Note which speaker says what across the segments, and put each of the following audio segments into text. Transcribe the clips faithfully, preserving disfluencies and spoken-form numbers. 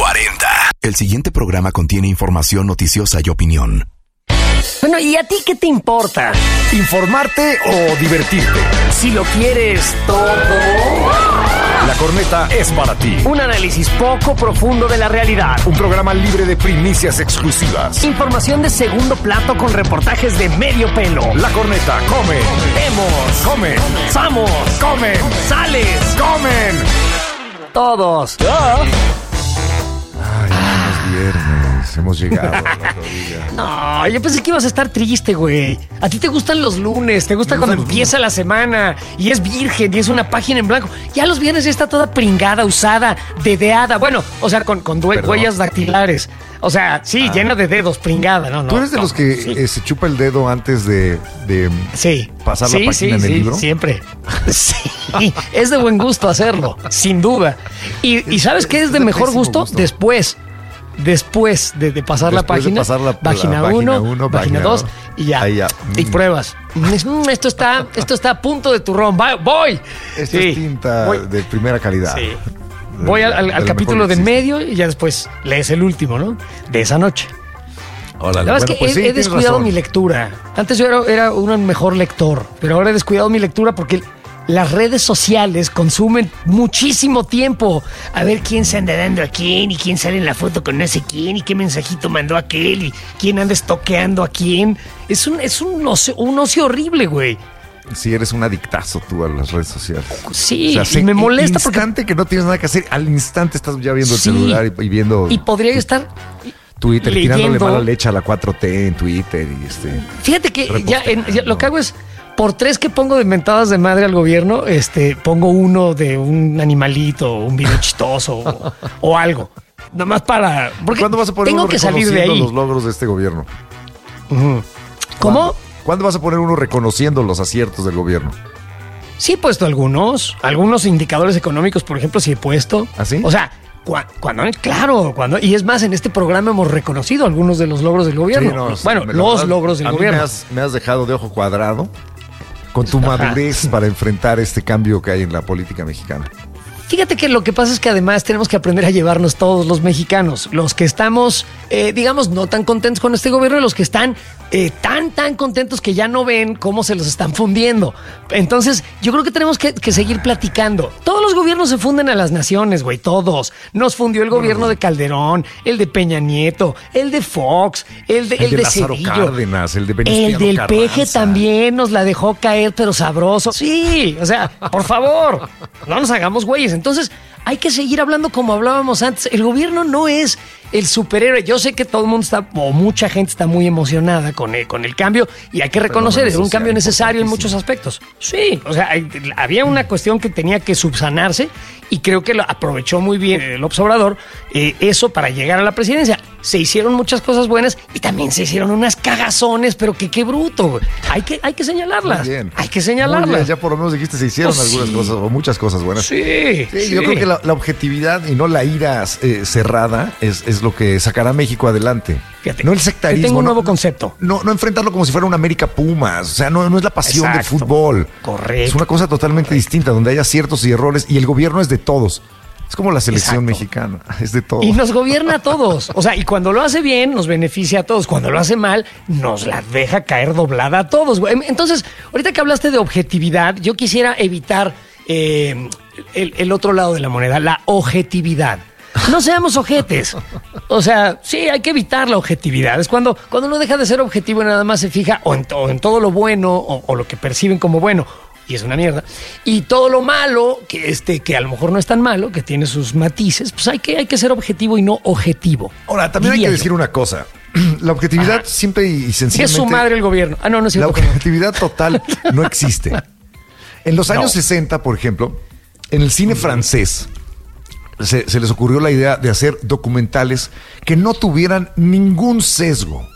Speaker 1: cuarenta. El siguiente programa contiene información noticiosa y opinión.
Speaker 2: Bueno, ¿y a ti qué te importa?
Speaker 3: ¿Informarte o divertirte?
Speaker 2: Si lo quieres todo.
Speaker 3: La Corneta es para ti.
Speaker 2: Un análisis poco profundo de la realidad.
Speaker 3: Un programa libre de primicias exclusivas.
Speaker 2: Información de segundo plato con reportajes de medio pelo.
Speaker 3: La Corneta come.
Speaker 2: Vemos.
Speaker 3: Come.
Speaker 2: Samos.
Speaker 3: Comen.
Speaker 2: Sales.
Speaker 3: Comen.
Speaker 2: Todos.
Speaker 3: Ay, es viernes. Hemos llegado al otro día.
Speaker 2: No, yo pensé que ibas a estar triste, güey. A ti te gustan los lunes, te gusta cuando empieza la semana y es virgen y es una página en blanco. Ya los viernes ya está toda pringada, usada, dedeada. Bueno, o sea, con, con due- huellas dactilares. O sea, sí, ah. llena de dedos, pringada. No, no.
Speaker 3: ¿Tú eres de
Speaker 2: no,
Speaker 3: los que
Speaker 2: sí.
Speaker 3: eh, se chupa el dedo antes de, de
Speaker 2: sí.
Speaker 3: pasar
Speaker 2: sí,
Speaker 3: la página
Speaker 2: sí,
Speaker 3: en el
Speaker 2: sí,
Speaker 3: libro?
Speaker 2: Siempre. Sí, es de buen gusto hacerlo, sin duda. Y, y ¿sabes qué es de,
Speaker 3: es de
Speaker 2: mejor gusto?
Speaker 3: gusto?
Speaker 2: Después. Después de, de pasar
Speaker 3: Después
Speaker 2: la página,
Speaker 3: de pasar la,
Speaker 2: página
Speaker 3: la
Speaker 2: uno,
Speaker 3: uno,
Speaker 2: página dos y ya.
Speaker 3: Ahí ya.
Speaker 2: Y pruebas. Mm, esto está, esto está a punto de turrón. Va, voy.
Speaker 3: Esto
Speaker 2: Sí,
Speaker 3: es tinta
Speaker 2: voy.
Speaker 3: de primera calidad.
Speaker 2: Sí. Voy al, al, al capítulo del medio y ya después lees el último, ¿no? De esa noche.
Speaker 3: Órale,
Speaker 2: La verdad
Speaker 3: bueno,
Speaker 2: es que
Speaker 3: pues
Speaker 2: he,
Speaker 3: sí,
Speaker 2: he
Speaker 3: tienes
Speaker 2: descuidado
Speaker 3: razón.
Speaker 2: mi lectura. Antes yo era, era un mejor lector, pero ahora he descuidado mi lectura porque las redes sociales consumen muchísimo tiempo. A ver quién se anda dando a quién y quién sale en la foto con no sé quién y qué mensajito mandó aquel y quién anda estoqueando a quién. Es un, es un ocio, un ocio horrible, güey.
Speaker 3: Sí, eres un adictazo tú a las redes sociales.
Speaker 2: Sí,
Speaker 3: o sea,
Speaker 2: y me molesta porque...
Speaker 3: Al instante que no tienes nada que hacer, al instante estás ya viendo
Speaker 2: Sí.
Speaker 3: el celular y, y viendo...
Speaker 2: Y podría estar...
Speaker 3: Twitter,
Speaker 2: leyendo.
Speaker 3: tirándole mala leche a la cuatro T en Twitter y este...
Speaker 2: Fíjate que ya, en, ya lo que hago es... Por tres que pongo de mentadas de madre al gobierno, este, pongo uno de un animalito, un video chistoso o, o algo. Nada más para... Porque
Speaker 3: ¿Cuándo vas a poner
Speaker 2: tengo
Speaker 3: uno
Speaker 2: que salir de
Speaker 3: reconociendo
Speaker 2: ahí.
Speaker 3: los logros de este gobierno?
Speaker 2: Uh-huh. ¿Cómo?
Speaker 3: ¿Cuándo? ¿Cuándo vas a poner uno reconociendo los aciertos del gobierno?
Speaker 2: Sí he puesto algunos. Algunos indicadores económicos, por ejemplo, sí he puesto.
Speaker 3: ¿Ah, sí?
Speaker 2: O sea, cu- cuando... Claro, cuando... Y es más, en este programa hemos reconocido algunos de los logros del gobierno.
Speaker 3: Sí, no,
Speaker 2: bueno,
Speaker 3: la
Speaker 2: los
Speaker 3: verdad,
Speaker 2: logros del
Speaker 3: a mí
Speaker 2: gobierno.
Speaker 3: Me has, me has dejado de ojo cuadrado con tu madurez para enfrentar este cambio que hay en la política mexicana.
Speaker 2: Fíjate que lo que pasa es que además tenemos que aprender a llevarnos todos los mexicanos, los que estamos, eh, digamos, no tan contentos con este gobierno y los que están eh, tan, tan contentos que ya no ven cómo se los están fundiendo. Entonces, yo creo que tenemos que, que seguir platicando. Todos los gobiernos se funden a las naciones, güey, todos. Nos fundió el gobierno de Calderón, el de Peña Nieto, el de Fox, el de,
Speaker 3: El
Speaker 2: el
Speaker 3: de
Speaker 2: de
Speaker 3: Lázaro
Speaker 2: Cedillo.
Speaker 3: Cárdenas, el de
Speaker 2: El
Speaker 3: Venustiano
Speaker 2: del
Speaker 3: Carranza.
Speaker 2: Peje también nos la dejó caer, pero sabroso. Sí, o sea, por favor, no nos hagamos güeyes. Entonces, hay que seguir hablando como hablábamos antes. El gobierno no es el superhéroe. Yo sé que todo el mundo está, o mucha gente está muy emocionada con el, con el cambio y hay que reconocer, es un cambio necesario en muchos aspectos. Sí, o sea, hay, había una cuestión que tenía que subsanarse y creo que lo aprovechó muy bien el López Obrador eh, eso para llegar a la presidencia. Se hicieron muchas cosas buenas y también se hicieron unas cagazones, pero que qué bruto, güey. Hay que, hay que señalarlas.
Speaker 3: Muy bien.
Speaker 2: Hay que señalarlas.
Speaker 3: Muy bien, ya por lo menos dijiste se hicieron
Speaker 2: Oh,
Speaker 3: algunas
Speaker 2: sí.
Speaker 3: cosas o muchas cosas buenas.
Speaker 2: Sí,
Speaker 3: Sí,
Speaker 2: sí.
Speaker 3: yo creo que la, la objetividad y no la ira eh, cerrada es, es lo que sacará a México adelante.
Speaker 2: Fíjate,
Speaker 3: no el sectarismo.
Speaker 2: yo tengo un
Speaker 3: no,
Speaker 2: nuevo concepto.
Speaker 3: No, no enfrentarlo como si fuera un América Pumas. O sea, no, no es la pasión
Speaker 2: Exacto.
Speaker 3: del fútbol.
Speaker 2: Correcto.
Speaker 3: Es una cosa totalmente
Speaker 2: Correcto.
Speaker 3: distinta, donde hay aciertos y errores y el gobierno es de todos. Es como la selección
Speaker 2: Exacto.
Speaker 3: mexicana, es de todos.
Speaker 2: Y nos gobierna a todos. O sea, y cuando lo hace bien, nos beneficia a todos. Cuando lo hace mal, nos la deja caer doblada a todos, güey. Entonces, ahorita que hablaste de objetividad, yo quisiera evitar eh, el, el otro lado de la moneda, la objetividad. No seamos ojetes. O sea, sí, hay que evitar la objetividad. Es cuando, cuando uno deja de ser objetivo y nada más se fija o en, o en todo lo bueno o, o lo que perciben como bueno. Y es una mierda. Y todo lo malo, que este, que a lo mejor no es tan malo, que tiene sus matices, pues hay que, hay que ser objetivo y no objetivo.
Speaker 3: Ahora, también hay que decir una cosa. La objetividad Ajá. simple y sencillamente...
Speaker 2: Es su madre el gobierno. Ah, no, no es
Speaker 3: La
Speaker 2: cierto.
Speaker 3: objetividad total no existe. En los años no. sesenta, por ejemplo, en el cine francés, se, se les ocurrió la idea de hacer documentales que no tuvieran ningún sesgo.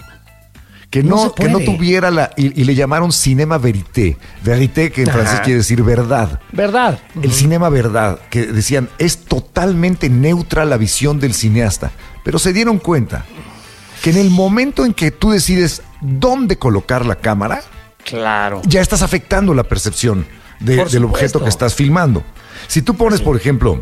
Speaker 3: Que no, no que no tuviera la... Y, y le llamaron cinema verité. Verité, que en Ajá. francés quiere decir verdad.
Speaker 2: Verdad.
Speaker 3: El uh-huh. cinema verdad, que decían, es totalmente neutra la visión del cineasta. Pero se dieron cuenta que en el momento en que tú decides dónde colocar la cámara,
Speaker 2: claro,
Speaker 3: ya estás afectando la percepción de, del objeto que estás filmando. Si tú pones, sí. por ejemplo,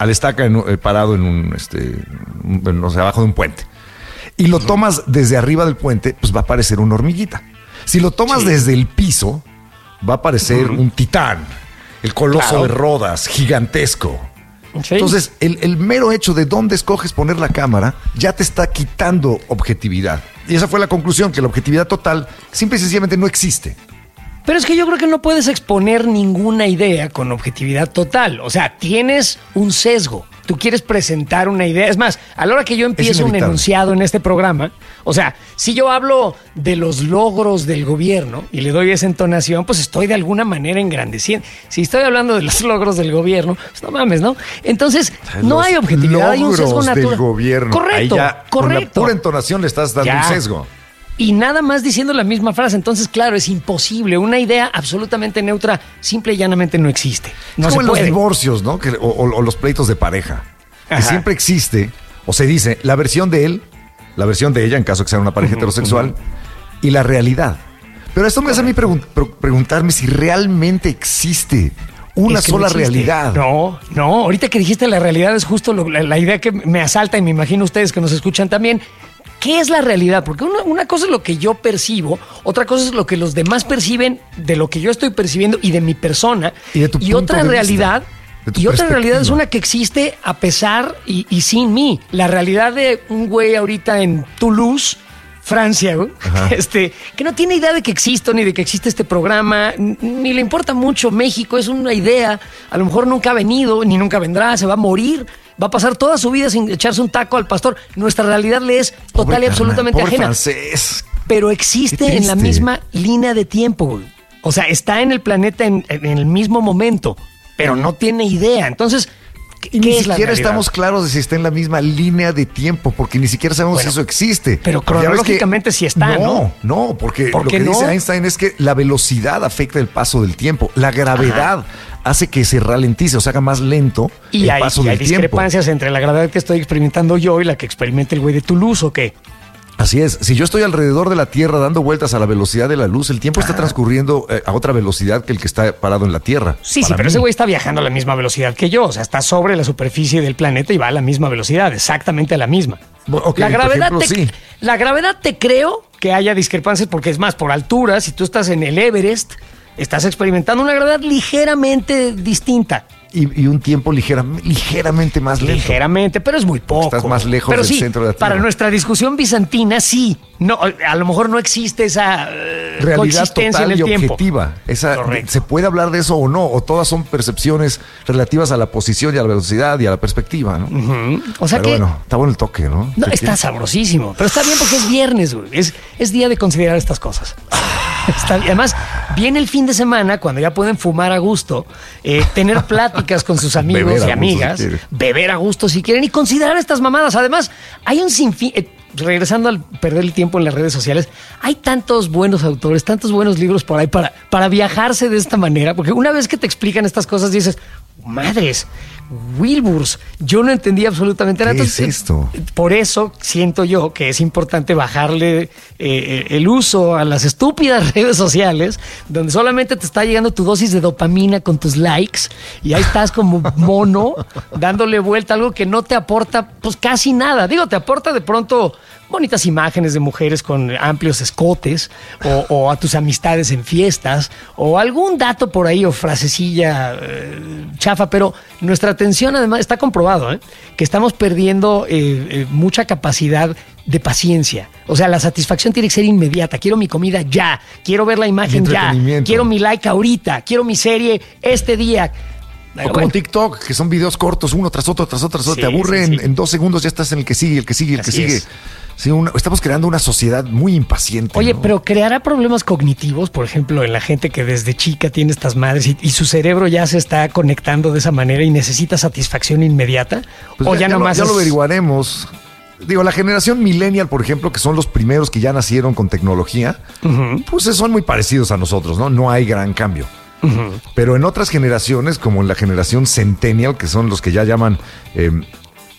Speaker 3: a la estaca en, eh, parado en un, este, un, no sé, abajo de un puente, y lo tomas desde arriba del puente, pues va a parecer una hormiguita. Si lo tomas sí. desde el piso, va a parecer uh-huh. un titán, el coloso claro. de Rodas, gigantesco. Sí. Entonces, el, el mero hecho de dónde escoges poner la cámara ya te está quitando objetividad. Y esa fue la conclusión, que la objetividad total simple y sencillamente no existe.
Speaker 2: Pero es que yo creo que no puedes exponer ninguna idea con objetividad total. O sea, tienes un sesgo. Tú quieres presentar una idea. Es más, a la hora que yo empiezo un enunciado en este programa, o sea, si yo hablo de los logros del gobierno y le doy esa entonación, pues estoy de alguna manera engrandeciendo. Si estoy hablando de los logros del gobierno, pues no mames, ¿no? Entonces, los no hay objetividad, hay un sesgo natural.
Speaker 3: Del gobierno.
Speaker 2: Correcto,
Speaker 3: Ahí ya,
Speaker 2: correcto.
Speaker 3: Con la pura entonación le estás dando
Speaker 2: ya.
Speaker 3: un sesgo.
Speaker 2: Y nada más diciendo la misma frase. Entonces, claro, es imposible. Una idea absolutamente neutra, simple y llanamente no existe. No
Speaker 3: es como
Speaker 2: se
Speaker 3: en
Speaker 2: puede.
Speaker 3: Los divorcios, ¿no? Que, o, o, o los pleitos de pareja.
Speaker 2: Ajá.
Speaker 3: Que siempre existe, o se dice, la versión de él, la versión de ella, en caso que sea una pareja uh-huh, heterosexual, uh-huh. y la realidad. Pero esto me hace a mí pregun- pre- preguntarme si realmente existe una es que sola no realidad.
Speaker 2: No, no. Ahorita que dijiste la realidad es justo lo, la, la idea que me asalta, y me imagino ustedes que nos escuchan también. ¿Qué es la realidad? Porque una, una cosa es lo que yo percibo, otra cosa es lo que los demás perciben de lo que yo estoy percibiendo y de mi persona.
Speaker 3: Y, de tu
Speaker 2: y otra realidad, y otra realidad es una que existe a pesar y, y sin mí. La realidad de un güey ahorita en Toulouse, Francia, este, que no tiene idea de que existo ni de que existe este programa, ni le importa mucho México, es una idea, a lo mejor nunca ha venido, ni nunca vendrá, se va a morir. Va a pasar toda su vida sin echarse un taco al pastor. Nuestra realidad le es total pobre y absolutamente
Speaker 3: carnal,
Speaker 2: ajena.
Speaker 3: Francés.
Speaker 2: Pero existe en la misma línea de tiempo, güey. O sea, está en el planeta en, en el mismo momento, pero no tiene idea. Entonces, ¿qué,
Speaker 3: y ni
Speaker 2: es la
Speaker 3: siquiera
Speaker 2: realidad?
Speaker 3: Estamos claros de si está en la misma línea de tiempo, porque ni siquiera sabemos bueno, si eso existe.
Speaker 2: Pero cronológicamente que, sí está, ¿no?
Speaker 3: No, no, porque
Speaker 2: ¿Por
Speaker 3: lo que
Speaker 2: no?
Speaker 3: dice Einstein es que la velocidad afecta el paso del tiempo. La gravedad Ajá. hace que se ralentice, o se haga más lento
Speaker 2: y
Speaker 3: el
Speaker 2: hay,
Speaker 3: paso
Speaker 2: y
Speaker 3: del
Speaker 2: hay
Speaker 3: tiempo.
Speaker 2: Hay discrepancias entre la gravedad que estoy experimentando yo y la que experimenta el güey de Toulouse, ¿o qué?
Speaker 3: Así es, si yo estoy alrededor de la Tierra dando vueltas a la velocidad de la luz, el tiempo está transcurriendo eh, a otra velocidad que el que está parado en la Tierra.
Speaker 2: Sí, sí, pero mí. ese güey está viajando a la misma velocidad que yo, o sea, está sobre la superficie del planeta y va a la misma velocidad, exactamente a la misma.
Speaker 3: Okay,
Speaker 2: la, gravedad
Speaker 3: ejemplo,
Speaker 2: te,
Speaker 3: sí.
Speaker 2: la gravedad te creo que haya discrepancias porque es más, por altura, si tú estás en el Everest, estás experimentando una gravedad ligeramente distinta.
Speaker 3: Y, y un tiempo ligera, ligeramente más lento.
Speaker 2: Ligeramente, pero es muy poco.
Speaker 3: Estás más lejos
Speaker 2: pero
Speaker 3: del
Speaker 2: sí,
Speaker 3: centro de la Tierra.
Speaker 2: Para nuestra discusión bizantina, sí. No, a lo mejor no existe esa uh,
Speaker 3: realidad
Speaker 2: coexistencia
Speaker 3: total
Speaker 2: en el
Speaker 3: y
Speaker 2: tiempo.
Speaker 3: objetiva. Esa, ¿se puede hablar de eso o no? O todas son percepciones relativas a la posición y a la velocidad y a la perspectiva, ¿no?
Speaker 2: Uh-huh. O sea
Speaker 3: pero
Speaker 2: que...
Speaker 3: bueno, está bueno el toque, ¿no?
Speaker 2: No, está sabrosísimo. Pero está bien porque es viernes, güey. Es, es día de considerar estas cosas. Está, además, viene el fin de semana cuando ya pueden fumar a gusto, eh, tener pláticas con sus amigos y amigas, si beber a gusto si quieren y considerar estas mamadas. Además, hay un sinfín... Eh, regresando al perder el tiempo en las redes sociales, hay tantos buenos autores, tantos buenos libros por ahí para, para viajarse de esta manera, porque una vez que te explican estas cosas dices, madres, Wilburs, yo no entendí absolutamente nada.
Speaker 3: ¿Qué es esto?
Speaker 2: Por eso siento yo que es importante bajarle eh, el uso a las estúpidas redes sociales, donde solamente te está llegando tu dosis de dopamina con tus likes y ahí estás como mono dándole vuelta a algo que no te aporta pues casi nada. Digo, te aporta de pronto bonitas imágenes de mujeres con amplios escotes o, o a tus amistades en fiestas o algún dato por ahí o frasecilla eh, chafa, pero nuestra atención además está comprobado, ¿eh? que estamos perdiendo eh, eh, mucha capacidad de paciencia. O sea, la satisfacción tiene que ser inmediata. Quiero mi comida ya, quiero ver la imagen ya, quiero mi like ahorita, quiero mi serie este día.
Speaker 3: O como bueno. TikTok, que son videos cortos, uno tras otro, tras otro, tras otro. Sí, te aburre sí, sí. En, en dos segundos, ya estás en el que sigue, el que sigue, el Así que sigue. Es. Sí, una, estamos creando una sociedad muy impaciente.
Speaker 2: Oye,
Speaker 3: ¿no?
Speaker 2: pero ¿creará problemas cognitivos, por ejemplo, en la gente que desde chica tiene estas madres y, y su cerebro ya se está conectando de esa manera y necesita satisfacción inmediata?
Speaker 3: Pues
Speaker 2: o
Speaker 3: ya,
Speaker 2: ya,
Speaker 3: ya,
Speaker 2: nomás
Speaker 3: lo, ya
Speaker 2: es...
Speaker 3: lo averiguaremos. Digo, la generación millennial, por ejemplo, que son los primeros que ya nacieron con tecnología, uh-huh. pues son muy parecidos a nosotros, ¿no? No hay gran cambio. Uh-huh. Pero en otras generaciones, como en la generación centennial, que son los que ya llaman eh,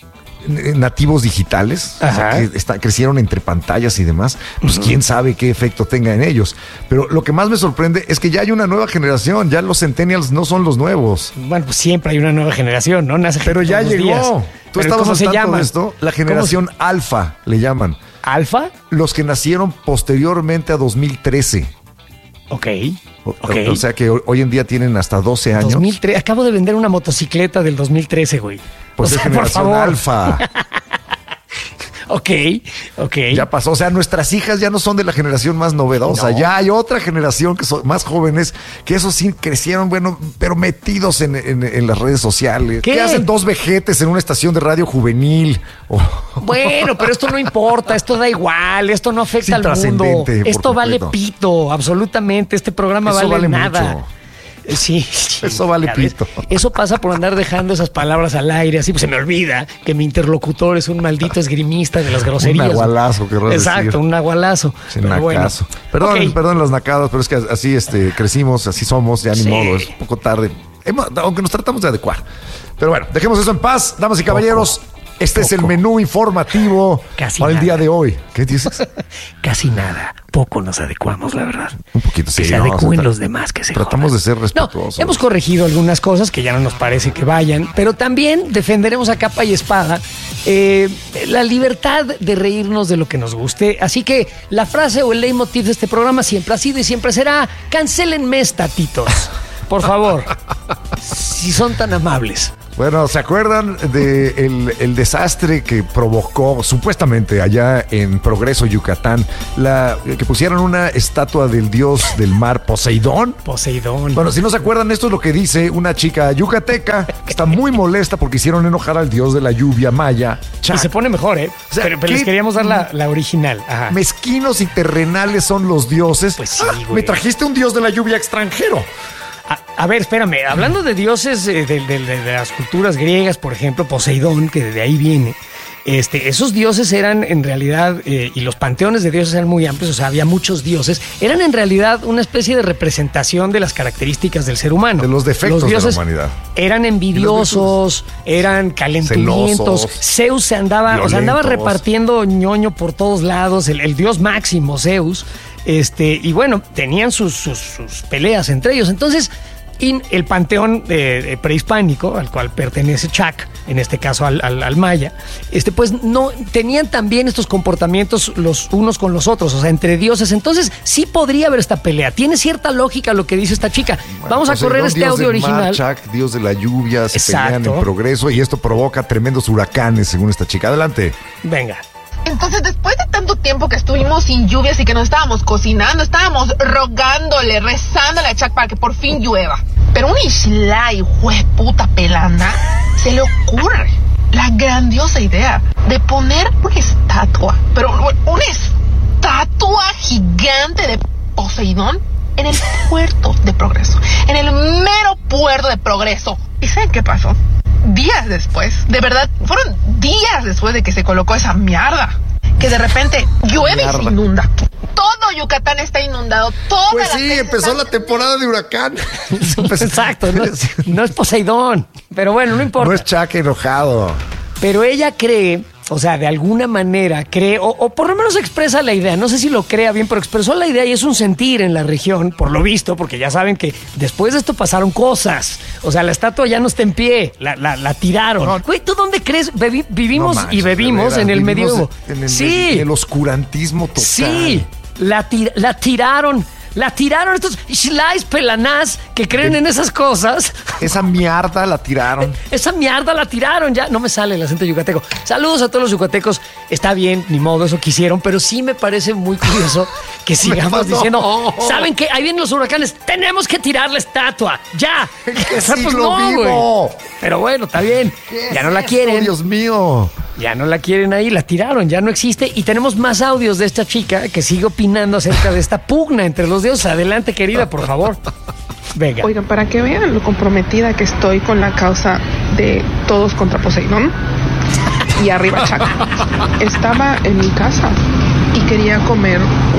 Speaker 3: nativos digitales, o sea, que está, crecieron entre pantallas y demás, pues uh-huh. quién sabe qué efecto tenga en ellos. Pero lo que más me sorprende es que ya hay una nueva generación, ya los centennials no son los nuevos.
Speaker 2: Bueno, pues siempre hay una nueva generación, ¿no? Nace
Speaker 3: Pero ya llegó.
Speaker 2: Días.
Speaker 3: ¿Tú estabas al tanto de esto? La generación alfa le llaman.
Speaker 2: ¿Alfa?
Speaker 3: Los que nacieron posteriormente a dos mil trece.
Speaker 2: Ok.
Speaker 3: O,
Speaker 2: okay.
Speaker 3: o sea que hoy en día tienen hasta doce años.
Speaker 2: dos mil trece Acabo de vender una motocicleta del dos mil trece, güey.
Speaker 3: Pues
Speaker 2: o
Speaker 3: es
Speaker 2: sea,
Speaker 3: generación
Speaker 2: por favor.
Speaker 3: alfa.
Speaker 2: Ok, ok.
Speaker 3: Ya pasó, o sea, nuestras hijas ya no son de la generación más novedosa, no. Ya hay otra generación que son más jóvenes, que esos sí crecieron, bueno, pero metidos en, en, en las redes sociales. ¿Qué? ¿Qué hacen dos vejetes en una estación de radio juvenil? Oh.
Speaker 2: Bueno, pero esto no importa, esto da igual, esto no afecta al mundo. Esto vale pito, absolutamente, este programa
Speaker 3: Eso
Speaker 2: vale,
Speaker 3: vale
Speaker 2: nada.
Speaker 3: Mucho.
Speaker 2: Sí, sí,
Speaker 3: eso vale pito.
Speaker 2: Eso pasa por andar dejando esas palabras al aire, así pues se me olvida que mi interlocutor es un maldito esgrimista de las groserías.
Speaker 3: Un nahualazo, querrás
Speaker 2: Exacto,
Speaker 3: decir.
Speaker 2: un nahualazo.
Speaker 3: Sí, nacazo. Bueno. Perdón, okay. perdón las nacadas, pero es que así este, crecimos, así somos, ya ni sí. modo, es un poco tarde. Hemos, aunque nos tratamos de adecuar. Pero bueno, dejemos eso en paz, damas y caballeros. Poco. Este Poco. es el menú informativo
Speaker 2: Casi
Speaker 3: para el
Speaker 2: nada.
Speaker 3: día de hoy. ¿Qué dices?
Speaker 2: Casi nada. Poco nos adecuamos, la verdad.
Speaker 3: Un poquito, sí.
Speaker 2: Que se
Speaker 3: no,
Speaker 2: adecúen
Speaker 3: o sea,
Speaker 2: los demás, que se
Speaker 3: Tratamos
Speaker 2: jodan.
Speaker 3: de ser respetuosos.
Speaker 2: No, hemos corregido algunas cosas que ya no nos parece que vayan, pero también defenderemos a capa y espada eh, la libertad de reírnos de lo que nos guste. Así que la frase o el leitmotiv de este programa siempre ha sido y siempre será: cancélenme, estatitos. Por favor, si son tan amables.
Speaker 3: Bueno, ¿se acuerdan de el, el desastre que provocó supuestamente allá en Progreso, Yucatán, la que pusieron una estatua del dios del mar, Poseidón?
Speaker 2: Poseidón.
Speaker 3: Bueno, si no se acuerdan, esto es lo que dice una chica yucateca que está muy molesta porque hicieron enojar al dios de la lluvia maya, Chac.
Speaker 2: Y se pone mejor, ¿eh? O sea, pero, pero les queríamos dar la, la original. Ajá.
Speaker 3: Mezquinos y terrenales son los dioses.
Speaker 2: Pues sí, güey.
Speaker 3: Ah, me trajiste un dios de la lluvia extranjero.
Speaker 2: A, a ver, espérame, hablando de dioses eh, de, de, de, de las culturas griegas, por ejemplo, Poseidón, que de ahí viene, este, esos dioses eran en realidad, eh, y los panteones de dioses eran muy amplios, o sea, había muchos dioses, eran en realidad una especie de representación de las características del ser humano.
Speaker 3: De los defectos los dioses de la humanidad.
Speaker 2: Eran envidiosos, eran calenturientos, celosos, Zeus se andaba, violentos. o sea, andaba repartiendo ñoño por todos lados, el, el dios máximo, Zeus. Este, y bueno, tenían sus, sus, sus peleas entre ellos. Entonces, en el panteón eh, prehispánico, al cual pertenece Chac, en este caso al, al, al maya, este, pues no tenían también estos comportamientos los unos con los otros, o sea, entre dioses. Entonces, sí podría haber esta pelea. Tiene cierta lógica lo que dice esta chica.
Speaker 3: Bueno,
Speaker 2: Vamos a correr este audio original.
Speaker 3: Mar, Chac, dios de la lluvia, se
Speaker 2: Exacto.
Speaker 3: pelean en Progreso y esto provoca tremendos huracanes, según esta chica. Adelante.
Speaker 2: Venga.
Speaker 4: Entonces, después de tanto tiempo que estuvimos sin lluvias y que nos estábamos cocinando, estábamos rogándole, rezándole a Chac para que por fin llueva. Pero un isla y puta pelanda se le ocurre la grandiosa idea de poner una estatua, pero una estatua gigante de Poseidón en el puerto de Progreso, en el mero puerto de Progreso. ¿Y saben qué pasó? Días después, de verdad, fueron días después de que se colocó esa mierda, que de repente llueve mierda. y se inunda. Todo Yucatán está inundado. Toda
Speaker 3: pues
Speaker 4: la
Speaker 3: sí, empezó está... la temporada de huracán.
Speaker 2: Exacto, no, no es Poseidón, pero bueno, no importa.
Speaker 3: No es Chac enojado.
Speaker 2: Pero ella cree, o sea, de alguna manera cree, o, o por lo menos expresa la idea, no sé si lo crea bien, pero expresó la idea y es un sentir en la región, por lo visto, porque ya saben que después de esto pasaron cosas. O sea, la estatua ya no está en pie, la, la, la tiraron. No, güey, ¿tú dónde crees? Bebi- vivimos no manches, y bebimos veras, en el medievo.
Speaker 3: En el,
Speaker 2: sí.
Speaker 3: En el oscurantismo total.
Speaker 2: Sí, la, tir- la tiraron. La tiraron estos slice pelanás que creen en esas cosas.
Speaker 3: Esa mierda la tiraron.
Speaker 2: Esa mierda la tiraron. Ya no me sale el acento yucateco. Saludos a todos los yucatecos. Está bien, ni modo, eso quisieron, pero sí me parece muy curioso que sigamos diciendo, ¿saben qué? Ahí vienen los huracanes. Tenemos que tirar la estatua. ¡Ya!
Speaker 3: ¿Qué pues no, vivo?
Speaker 2: Pero bueno, está bien. Ya no la quieren.
Speaker 3: Oh, Dios mío.
Speaker 2: Ya no la quieren ahí, la tiraron, ya no existe. Y tenemos más audios de esta chica que sigue opinando acerca de esta pugna entre los dioses. Adelante, querida, por favor. Venga.
Speaker 5: Oigan, para que vean lo comprometida que estoy con la causa de todos contra Poseidón y arriba Chac. Estaba en mi casa y quería comer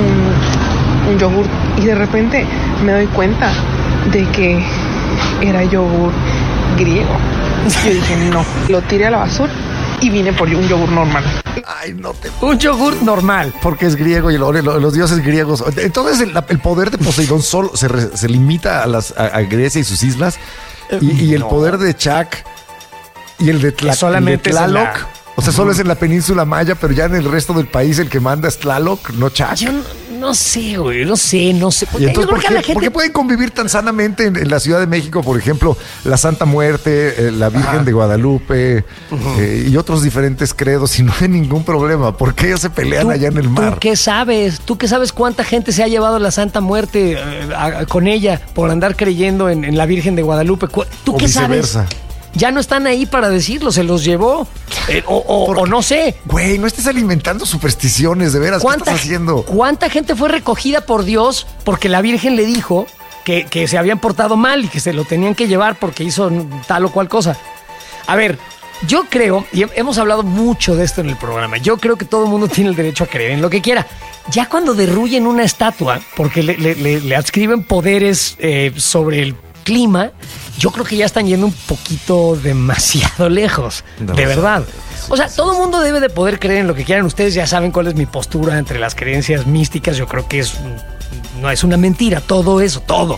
Speaker 5: un, un yogur y de repente me doy cuenta de que era yogur griego. Yo dije, no, lo tiré a la basura y vine por un yogur normal.
Speaker 3: Ay, no te...
Speaker 2: Un yogur normal.
Speaker 3: Porque es griego y lo- lo- los dioses griegos. Entonces el, el poder de Poseidón solo se, re- se limita a, las, a, a Grecia y sus islas. Y, y el
Speaker 2: No.
Speaker 3: poder de Chak y el de, Tla-
Speaker 2: Solamente
Speaker 3: el de
Speaker 2: es en
Speaker 3: Tlaloc.
Speaker 2: la-
Speaker 3: O sea, solo es en la península maya, pero ya en el resto del país el que manda es Tlaloc, no Chak.
Speaker 2: Yo no, no sé, güey, no sé, no sé.
Speaker 3: Y
Speaker 2: Yo
Speaker 3: entonces,
Speaker 2: creo
Speaker 3: ¿por
Speaker 2: que a
Speaker 3: qué,
Speaker 2: la gente-
Speaker 3: por qué pueden convivir tan sanamente en, en la Ciudad de México, por ejemplo, la Santa Muerte, eh, la Virgen de Guadalupe eh, y otros diferentes credos y no hay ningún problema? ¿Por qué ellos se pelean
Speaker 2: ¿Tú,
Speaker 3: allá en el mar?
Speaker 2: ¿Tú qué sabes? ¿Tú qué sabes cuánta gente se ha llevado la Santa Muerte eh, a- a- con ella por andar creyendo en, en la Virgen de Guadalupe? Cu- ¿Tú
Speaker 3: O
Speaker 2: qué
Speaker 3: viceversa.
Speaker 2: sabes? Ya no están ahí para decirlo, se los llevó. Eh, o, o-
Speaker 3: ¿Por
Speaker 2: o
Speaker 3: qué?
Speaker 2: no sé.
Speaker 3: Güey, no estés alimentando supersticiones, de veras. ¿Qué
Speaker 2: ¿Cuánta,
Speaker 3: estás haciendo?
Speaker 2: ¿Cuánta gente fue recogida por Dios porque la Virgen le dijo que, que se habían portado mal y que se lo tenían que llevar porque hizo tal o cual cosa? A ver, yo creo, y hemos hablado mucho de esto en el programa, yo creo que todo el mundo tiene el derecho a creer en lo que quiera. Ya cuando derruyen una estatua porque le, le- le- le adscriben poderes eh, sobre el clima, yo creo que ya están yendo un poquito demasiado lejos,
Speaker 3: No,
Speaker 2: de
Speaker 3: o sea,
Speaker 2: verdad. O sea, todo el mundo debe de poder creer en lo que quieran. Ustedes ya saben cuál es mi postura entre las creencias místicas. Yo creo que es no es una mentira, todo eso, todo.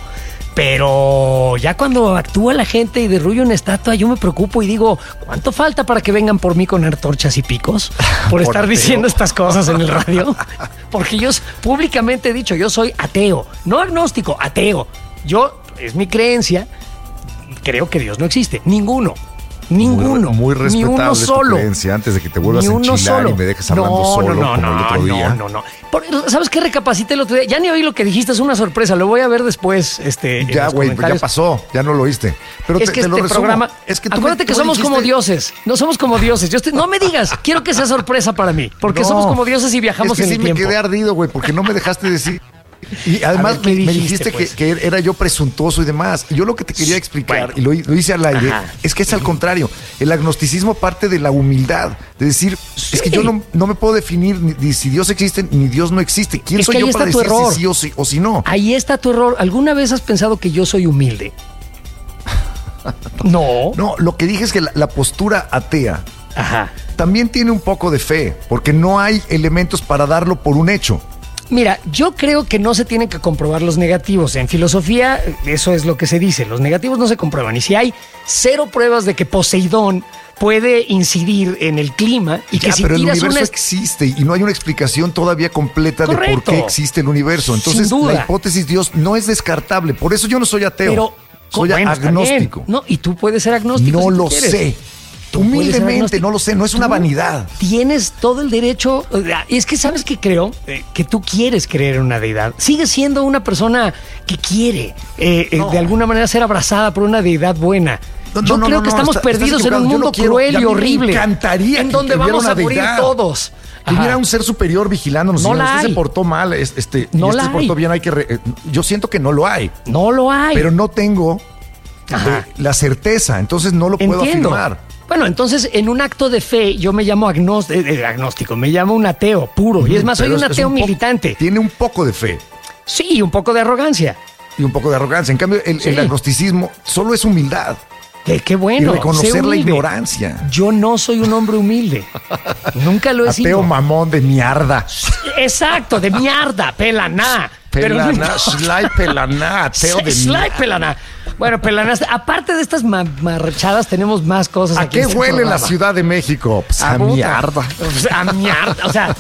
Speaker 2: Pero ya cuando actúa la gente y derruye una estatua, yo me preocupo y digo, ¿cuánto falta para que vengan por mí con antorchas y picos? Por estar
Speaker 3: ateo.
Speaker 2: diciendo estas cosas en el radio. Porque yo públicamente he dicho, yo soy ateo, no agnóstico, ateo. Yo, es mi creencia, creo que Dios no existe, ninguno. Ninguno,
Speaker 3: Muy, muy
Speaker 2: ni uno
Speaker 3: respetable tu
Speaker 2: solo.
Speaker 3: creencia antes de que te vuelvas
Speaker 2: Ni
Speaker 3: a
Speaker 2: uno
Speaker 3: enchilar
Speaker 2: solo.
Speaker 3: y me dejes hablando
Speaker 2: no,
Speaker 3: solo
Speaker 2: no, no,
Speaker 3: como
Speaker 2: no,
Speaker 3: el otro día.
Speaker 2: No, no, no. Por- ¿Sabes qué? Recapacité el otro día. Ya ni oí lo que dijiste, es una sorpresa. Lo voy a ver después. Este, en
Speaker 3: Ya,
Speaker 2: los
Speaker 3: güey, ya
Speaker 2: comentarios.
Speaker 3: pasó, ya no lo oíste. Pero
Speaker 2: Es
Speaker 3: te,
Speaker 2: que
Speaker 3: te lo
Speaker 2: este
Speaker 3: resumo.
Speaker 2: programa.
Speaker 3: Es que tú
Speaker 2: acuérdate
Speaker 3: me-
Speaker 2: que
Speaker 3: tú me
Speaker 2: somos como
Speaker 3: dijiste-
Speaker 2: dioses. No somos como dioses. Yo estoy- no me digas. Quiero que sea sorpresa para mí. Porque
Speaker 3: No,
Speaker 2: somos como dioses y viajamos
Speaker 3: es que
Speaker 2: en
Speaker 3: sí
Speaker 2: el
Speaker 3: me
Speaker 2: tiempo.
Speaker 3: quedé ardido, güey, porque no me dejaste decir. Y además
Speaker 2: ver, ¿qué
Speaker 3: me, me
Speaker 2: dijiste,
Speaker 3: dijiste
Speaker 2: pues?
Speaker 3: que, que era yo presuntuoso y demás. Yo lo que te quería explicar,
Speaker 2: Bueno.
Speaker 3: y lo, lo hice al aire,
Speaker 2: Ajá.
Speaker 3: es que es al contrario. El agnosticismo parte de la humildad. De decir,
Speaker 2: Sí.
Speaker 3: es que yo no, no me puedo definir ni, ni si Dios existe ni Dios no existe. ¿Quién
Speaker 2: Es
Speaker 3: soy
Speaker 2: que
Speaker 3: yo
Speaker 2: ahí
Speaker 3: para
Speaker 2: está tu
Speaker 3: decir
Speaker 2: error.
Speaker 3: si sí o, si, o si no?
Speaker 2: Ahí está tu error. ¿Alguna vez has pensado que yo soy humilde? No.
Speaker 3: No, lo que dije es que la, la postura atea
Speaker 2: Ajá.
Speaker 3: también tiene un poco de fe, porque no hay elementos para darlo por un hecho.
Speaker 2: Mira, yo creo que no se tienen que comprobar los negativos. En filosofía, eso es lo que se dice. Los negativos no se comprueban. Y si hay cero pruebas de que Poseidón puede incidir en el clima y que
Speaker 3: Ya,
Speaker 2: si
Speaker 3: pero el
Speaker 2: tiras
Speaker 3: universo
Speaker 2: una...
Speaker 3: existe y no hay una explicación todavía completa de por
Speaker 2: Correcto.
Speaker 3: qué existe el universo. Entonces,
Speaker 2: Sin duda.
Speaker 3: la hipótesis Dios no es descartable. Por eso yo no soy ateo.
Speaker 2: Pero,
Speaker 3: soy
Speaker 2: bueno, está
Speaker 3: agnóstico.
Speaker 2: bien. No, y tú puedes ser agnóstico.
Speaker 3: No
Speaker 2: si tú
Speaker 3: lo
Speaker 2: quieres.
Speaker 3: sé.
Speaker 2: Tú puedes ser
Speaker 3: Humildemente,
Speaker 2: agnóstico.
Speaker 3: no lo sé. No es una
Speaker 2: Tú
Speaker 3: vanidad.
Speaker 2: Tienes todo el derecho. Es que sabes que creo eh, que tú quieres creer en una deidad. Sigues siendo una persona que quiere eh, eh,
Speaker 3: No.
Speaker 2: de alguna manera ser abrazada por una deidad buena.
Speaker 3: No, no,
Speaker 2: Yo
Speaker 3: no,
Speaker 2: creo
Speaker 3: no,
Speaker 2: que
Speaker 3: no,
Speaker 2: estamos
Speaker 3: está- estás
Speaker 2: perdidos en
Speaker 3: equivocado.
Speaker 2: un
Speaker 3: Yo
Speaker 2: mundo
Speaker 3: lo quiero.
Speaker 2: cruel
Speaker 3: Y a
Speaker 2: y
Speaker 3: mí me
Speaker 2: horrible.
Speaker 3: encantaría
Speaker 2: en
Speaker 3: que
Speaker 2: donde
Speaker 3: hubiera
Speaker 2: vamos
Speaker 3: una
Speaker 2: a morir
Speaker 3: deidad.
Speaker 2: todos.
Speaker 3: Que hubiera
Speaker 2: Ajá.
Speaker 3: un ser superior vigilándonos.
Speaker 2: No
Speaker 3: Si
Speaker 2: la
Speaker 3: usted
Speaker 2: hay.
Speaker 3: se portó mal, es- este,
Speaker 2: No
Speaker 3: y este
Speaker 2: la
Speaker 3: se portó
Speaker 2: hay.
Speaker 3: bien, hay que. re- eh, yo siento que no lo hay.
Speaker 2: No lo hay.
Speaker 3: Pero no tengo
Speaker 2: Ajá.
Speaker 3: eh, la certeza, entonces no lo puedo
Speaker 2: Entiendo.
Speaker 3: afirmar.
Speaker 2: Bueno, entonces en un acto de fe yo me llamo agnós- eh, eh, agnóstico, me llamo un ateo puro. Y es más, soy
Speaker 3: Pero
Speaker 2: un
Speaker 3: es- es
Speaker 2: ateo
Speaker 3: poco-
Speaker 2: militante.
Speaker 3: Tiene un poco de fe
Speaker 2: Sí, un poco de arrogancia.
Speaker 3: y un poco de arrogancia. En cambio, el,
Speaker 2: Sí.
Speaker 3: el agnosticismo solo es humildad
Speaker 2: Qué, qué bueno.
Speaker 3: y reconocer
Speaker 2: sé
Speaker 3: la
Speaker 2: humilde.
Speaker 3: ignorancia.
Speaker 2: Yo no soy un hombre humilde. Nunca lo he
Speaker 3: Ateo
Speaker 2: sido.
Speaker 3: mamón de mierda.
Speaker 2: Exacto, de mierda, pelaná. Pero no-
Speaker 3: Pelaná, slay pelaná, ateo de
Speaker 2: Slay
Speaker 3: mierda.
Speaker 2: pelaná. Bueno, pelaná, aparte de estas ma- marrachadas, tenemos más cosas
Speaker 3: ¿A
Speaker 2: aquí
Speaker 3: qué
Speaker 2: en este
Speaker 3: huele la
Speaker 2: programa.
Speaker 3: Ciudad de México? Pues a
Speaker 2: puta.
Speaker 3: mierda.
Speaker 2: Pues a mierda. O sea,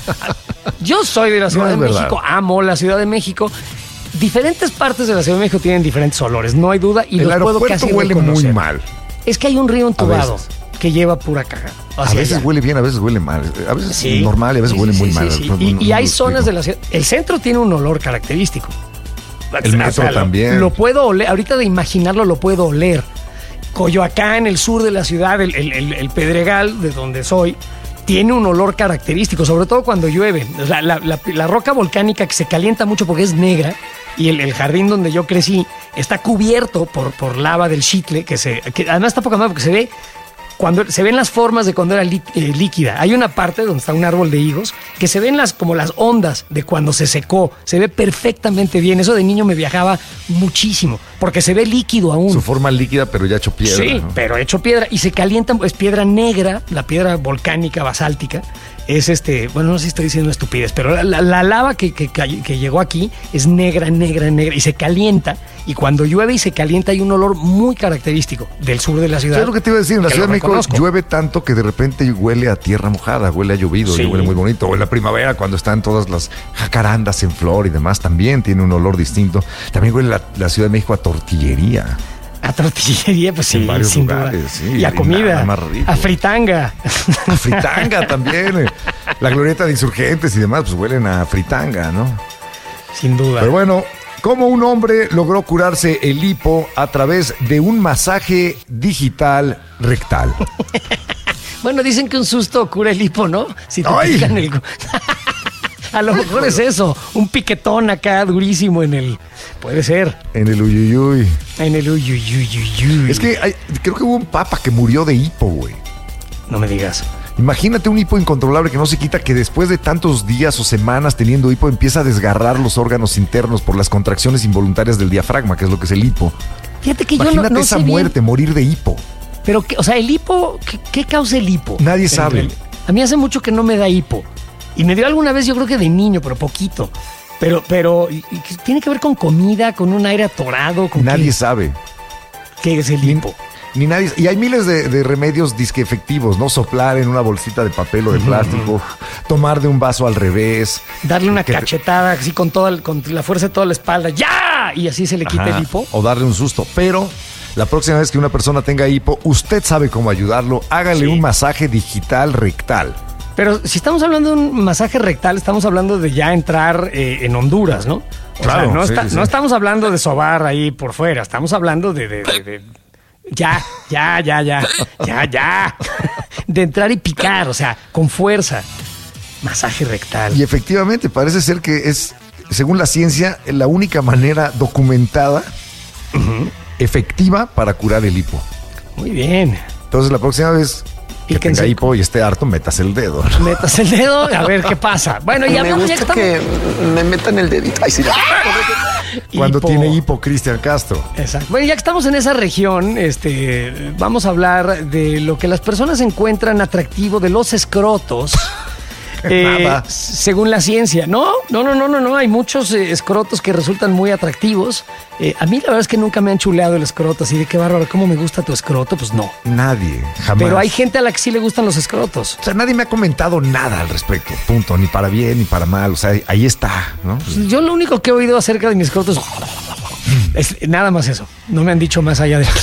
Speaker 2: yo soy de la Ciudad
Speaker 3: No
Speaker 2: de
Speaker 3: es verdad.
Speaker 2: México, amo la Ciudad de México. Diferentes partes de la Ciudad de México tienen diferentes olores, no hay duda, y
Speaker 3: El
Speaker 2: los puedo
Speaker 3: aeropuerto
Speaker 2: casi
Speaker 3: huele muy
Speaker 2: reconocer.
Speaker 3: mal.
Speaker 2: Es que hay un río entubado
Speaker 3: veces.
Speaker 2: que lleva pura caga.
Speaker 3: A
Speaker 2: hacia
Speaker 3: veces
Speaker 2: allá.
Speaker 3: huele bien, a veces huele mal. A veces
Speaker 2: Sí.
Speaker 3: normal y a veces
Speaker 2: Sí,
Speaker 3: huele
Speaker 2: sí,
Speaker 3: muy
Speaker 2: sí,
Speaker 3: mal.
Speaker 2: sí.
Speaker 3: No-
Speaker 2: Y,
Speaker 3: no-
Speaker 2: y
Speaker 3: no
Speaker 2: hay
Speaker 3: lo
Speaker 2: zonas
Speaker 3: explico.
Speaker 2: de la ciudad. El centro tiene un olor característico.
Speaker 3: El metro
Speaker 2: lo-
Speaker 3: también.
Speaker 2: Lo puedo oler, ahorita de imaginarlo lo puedo oler. Coyoacán, el sur de la ciudad, el, el- el- el Pedregal, de donde soy, tiene un olor característico, sobre todo cuando llueve. O sea, la, la- la roca volcánica que se calienta mucho porque es negra y el, el jardín donde yo crecí está cubierto por, por lava del Xitle, que, se, que además está poca madre porque se ve cuando se ven las formas de cuando era lí- eh, líquida. Hay una parte donde está un árbol de higos que se ven las como las ondas de cuando se secó. Se ve perfectamente bien. Eso de niño me viajaba muchísimo. porque se ve líquido aún.
Speaker 3: Su forma líquida, pero ya hecho piedra.
Speaker 2: Sí,
Speaker 3: ¿no?
Speaker 2: pero hecho piedra y se calienta, es piedra negra, la piedra volcánica, basáltica. Es este, bueno, no sé si estoy diciendo estupidez, pero la, la, la lava que, que, que llegó aquí es negra, negra, negra y se calienta. Y cuando llueve y se calienta hay un olor muy característico del sur de la ciudad.
Speaker 3: ¿Sabes lo que te iba a decir? En la
Speaker 2: que
Speaker 3: Ciudad de México
Speaker 2: reconozco.
Speaker 3: llueve tanto que de repente huele a tierra mojada, huele a llovido,
Speaker 2: Sí.
Speaker 3: y huele muy bonito. O en la primavera, cuando están todas las jacarandas en flor y demás, también tiene un olor distinto. También huele la, la Ciudad de México a tortillería.
Speaker 2: A tortillería, pues sí,
Speaker 3: En varios
Speaker 2: sin
Speaker 3: lugares,
Speaker 2: duda.
Speaker 3: sí,
Speaker 2: y a
Speaker 3: y
Speaker 2: comida,
Speaker 3: nada más rico.
Speaker 2: a fritanga.
Speaker 3: A fritanga también. eh. La glorieta de Insurgentes y demás, pues huelen a fritanga, ¿no?
Speaker 2: Sin duda.
Speaker 3: Pero bueno, ¿cómo un hombre logró curarse el hipo a través de un masaje digital rectal?
Speaker 2: Bueno, dicen que un susto cura el hipo, ¿no? Si te
Speaker 3: ¡Ay!
Speaker 2: pican el... A lo mejor es eso, un piquetón acá durísimo en el... Puede ser,
Speaker 3: En el uyuyuy.
Speaker 2: en el uyuyuyuyuy.
Speaker 3: Es que hay- creo que hubo un papa que murió de hipo, güey.
Speaker 2: No me digas.
Speaker 3: Imagínate un hipo incontrolable que no se quita, que después de tantos días o semanas teniendo hipo empieza a desgarrar los órganos internos por las contracciones involuntarias del diafragma, que es lo que es el hipo.
Speaker 2: Fíjate que yo
Speaker 3: Imagínate
Speaker 2: no, no
Speaker 3: esa
Speaker 2: sé bien,
Speaker 3: muerte, morir de hipo.
Speaker 2: pero, que, o sea, el hipo, ¿qué, qué causa el hipo?
Speaker 3: Nadie
Speaker 2: En
Speaker 3: sabe.
Speaker 2: realidad. A mí hace mucho que no me da hipo. Y me dio alguna vez, yo creo que de niño, pero poquito. Pero, pero, y- y que tiene que ver con comida, con un aire atorado, con
Speaker 3: Nadie
Speaker 2: qué,
Speaker 3: sabe.
Speaker 2: qué es el hipo.
Speaker 3: Ni nadie. Y hay miles de, de remedios disque efectivos, ¿no? Soplar en una bolsita de papel o de plástico, tomar de un vaso al revés.
Speaker 2: Darle una
Speaker 3: que te-
Speaker 2: cachetada así con toda el- con la fuerza de toda la espalda. ¡Ya! Y así se le quita
Speaker 3: Ajá,
Speaker 2: el hipo.
Speaker 3: o darle un susto. Pero la próxima vez que una persona tenga hipo, usted sabe cómo ayudarlo. Hágale
Speaker 2: Sí.
Speaker 3: un masaje digital rectal.
Speaker 2: Pero si estamos hablando de un masaje rectal, estamos hablando de ya entrar eh, en Honduras, ¿no? O
Speaker 3: Claro,
Speaker 2: sea, no,
Speaker 3: sí,
Speaker 2: está-
Speaker 3: sí.
Speaker 2: no estamos hablando de sobar ahí por fuera, estamos hablando de... de- de- de- ya, ya, ya, ya, ya, ya. De entrar y picar, o sea, con fuerza. Masaje rectal.
Speaker 3: Y efectivamente, parece ser que es, según la ciencia, la única manera documentada, efectiva para curar el hipo.
Speaker 2: Muy bien.
Speaker 3: Entonces, la próxima vez que
Speaker 2: Píquense.
Speaker 3: tenga hipo y esté harto, metas el dedo.
Speaker 2: Metas el dedo a ver qué pasa. Bueno, ya
Speaker 6: Me
Speaker 2: hablamos, ya
Speaker 6: gusta
Speaker 2: que estamos...
Speaker 6: que me metan el dedito. Ay, sí.
Speaker 3: Cuando
Speaker 2: Hipo.
Speaker 3: tiene hipo, Cristian Castro.
Speaker 2: Exacto. Bueno, ya que estamos en esa región, este, vamos a hablar de lo que las personas encuentran atractivo de los escrotos. eh,
Speaker 3: Nada.
Speaker 2: según la ciencia. No, no, no, no, no, no. Hay muchos eh, escrotos que resultan muy atractivos. Eh, a mí la verdad es que nunca me han chuleado el escroto, así de qué bárbaro, ¿cómo me gusta tu escroto? Pues no.
Speaker 3: Nadie, jamás.
Speaker 2: Pero hay gente a la que sí le gustan los escrotos.
Speaker 3: O sea, nadie me ha comentado nada al respecto. Punto. Ni para bien, ni para mal. O sea, ahí está, ¿no?
Speaker 2: Yo lo único que he oído acerca de mis escrotos es nada más eso. No me han dicho más allá de...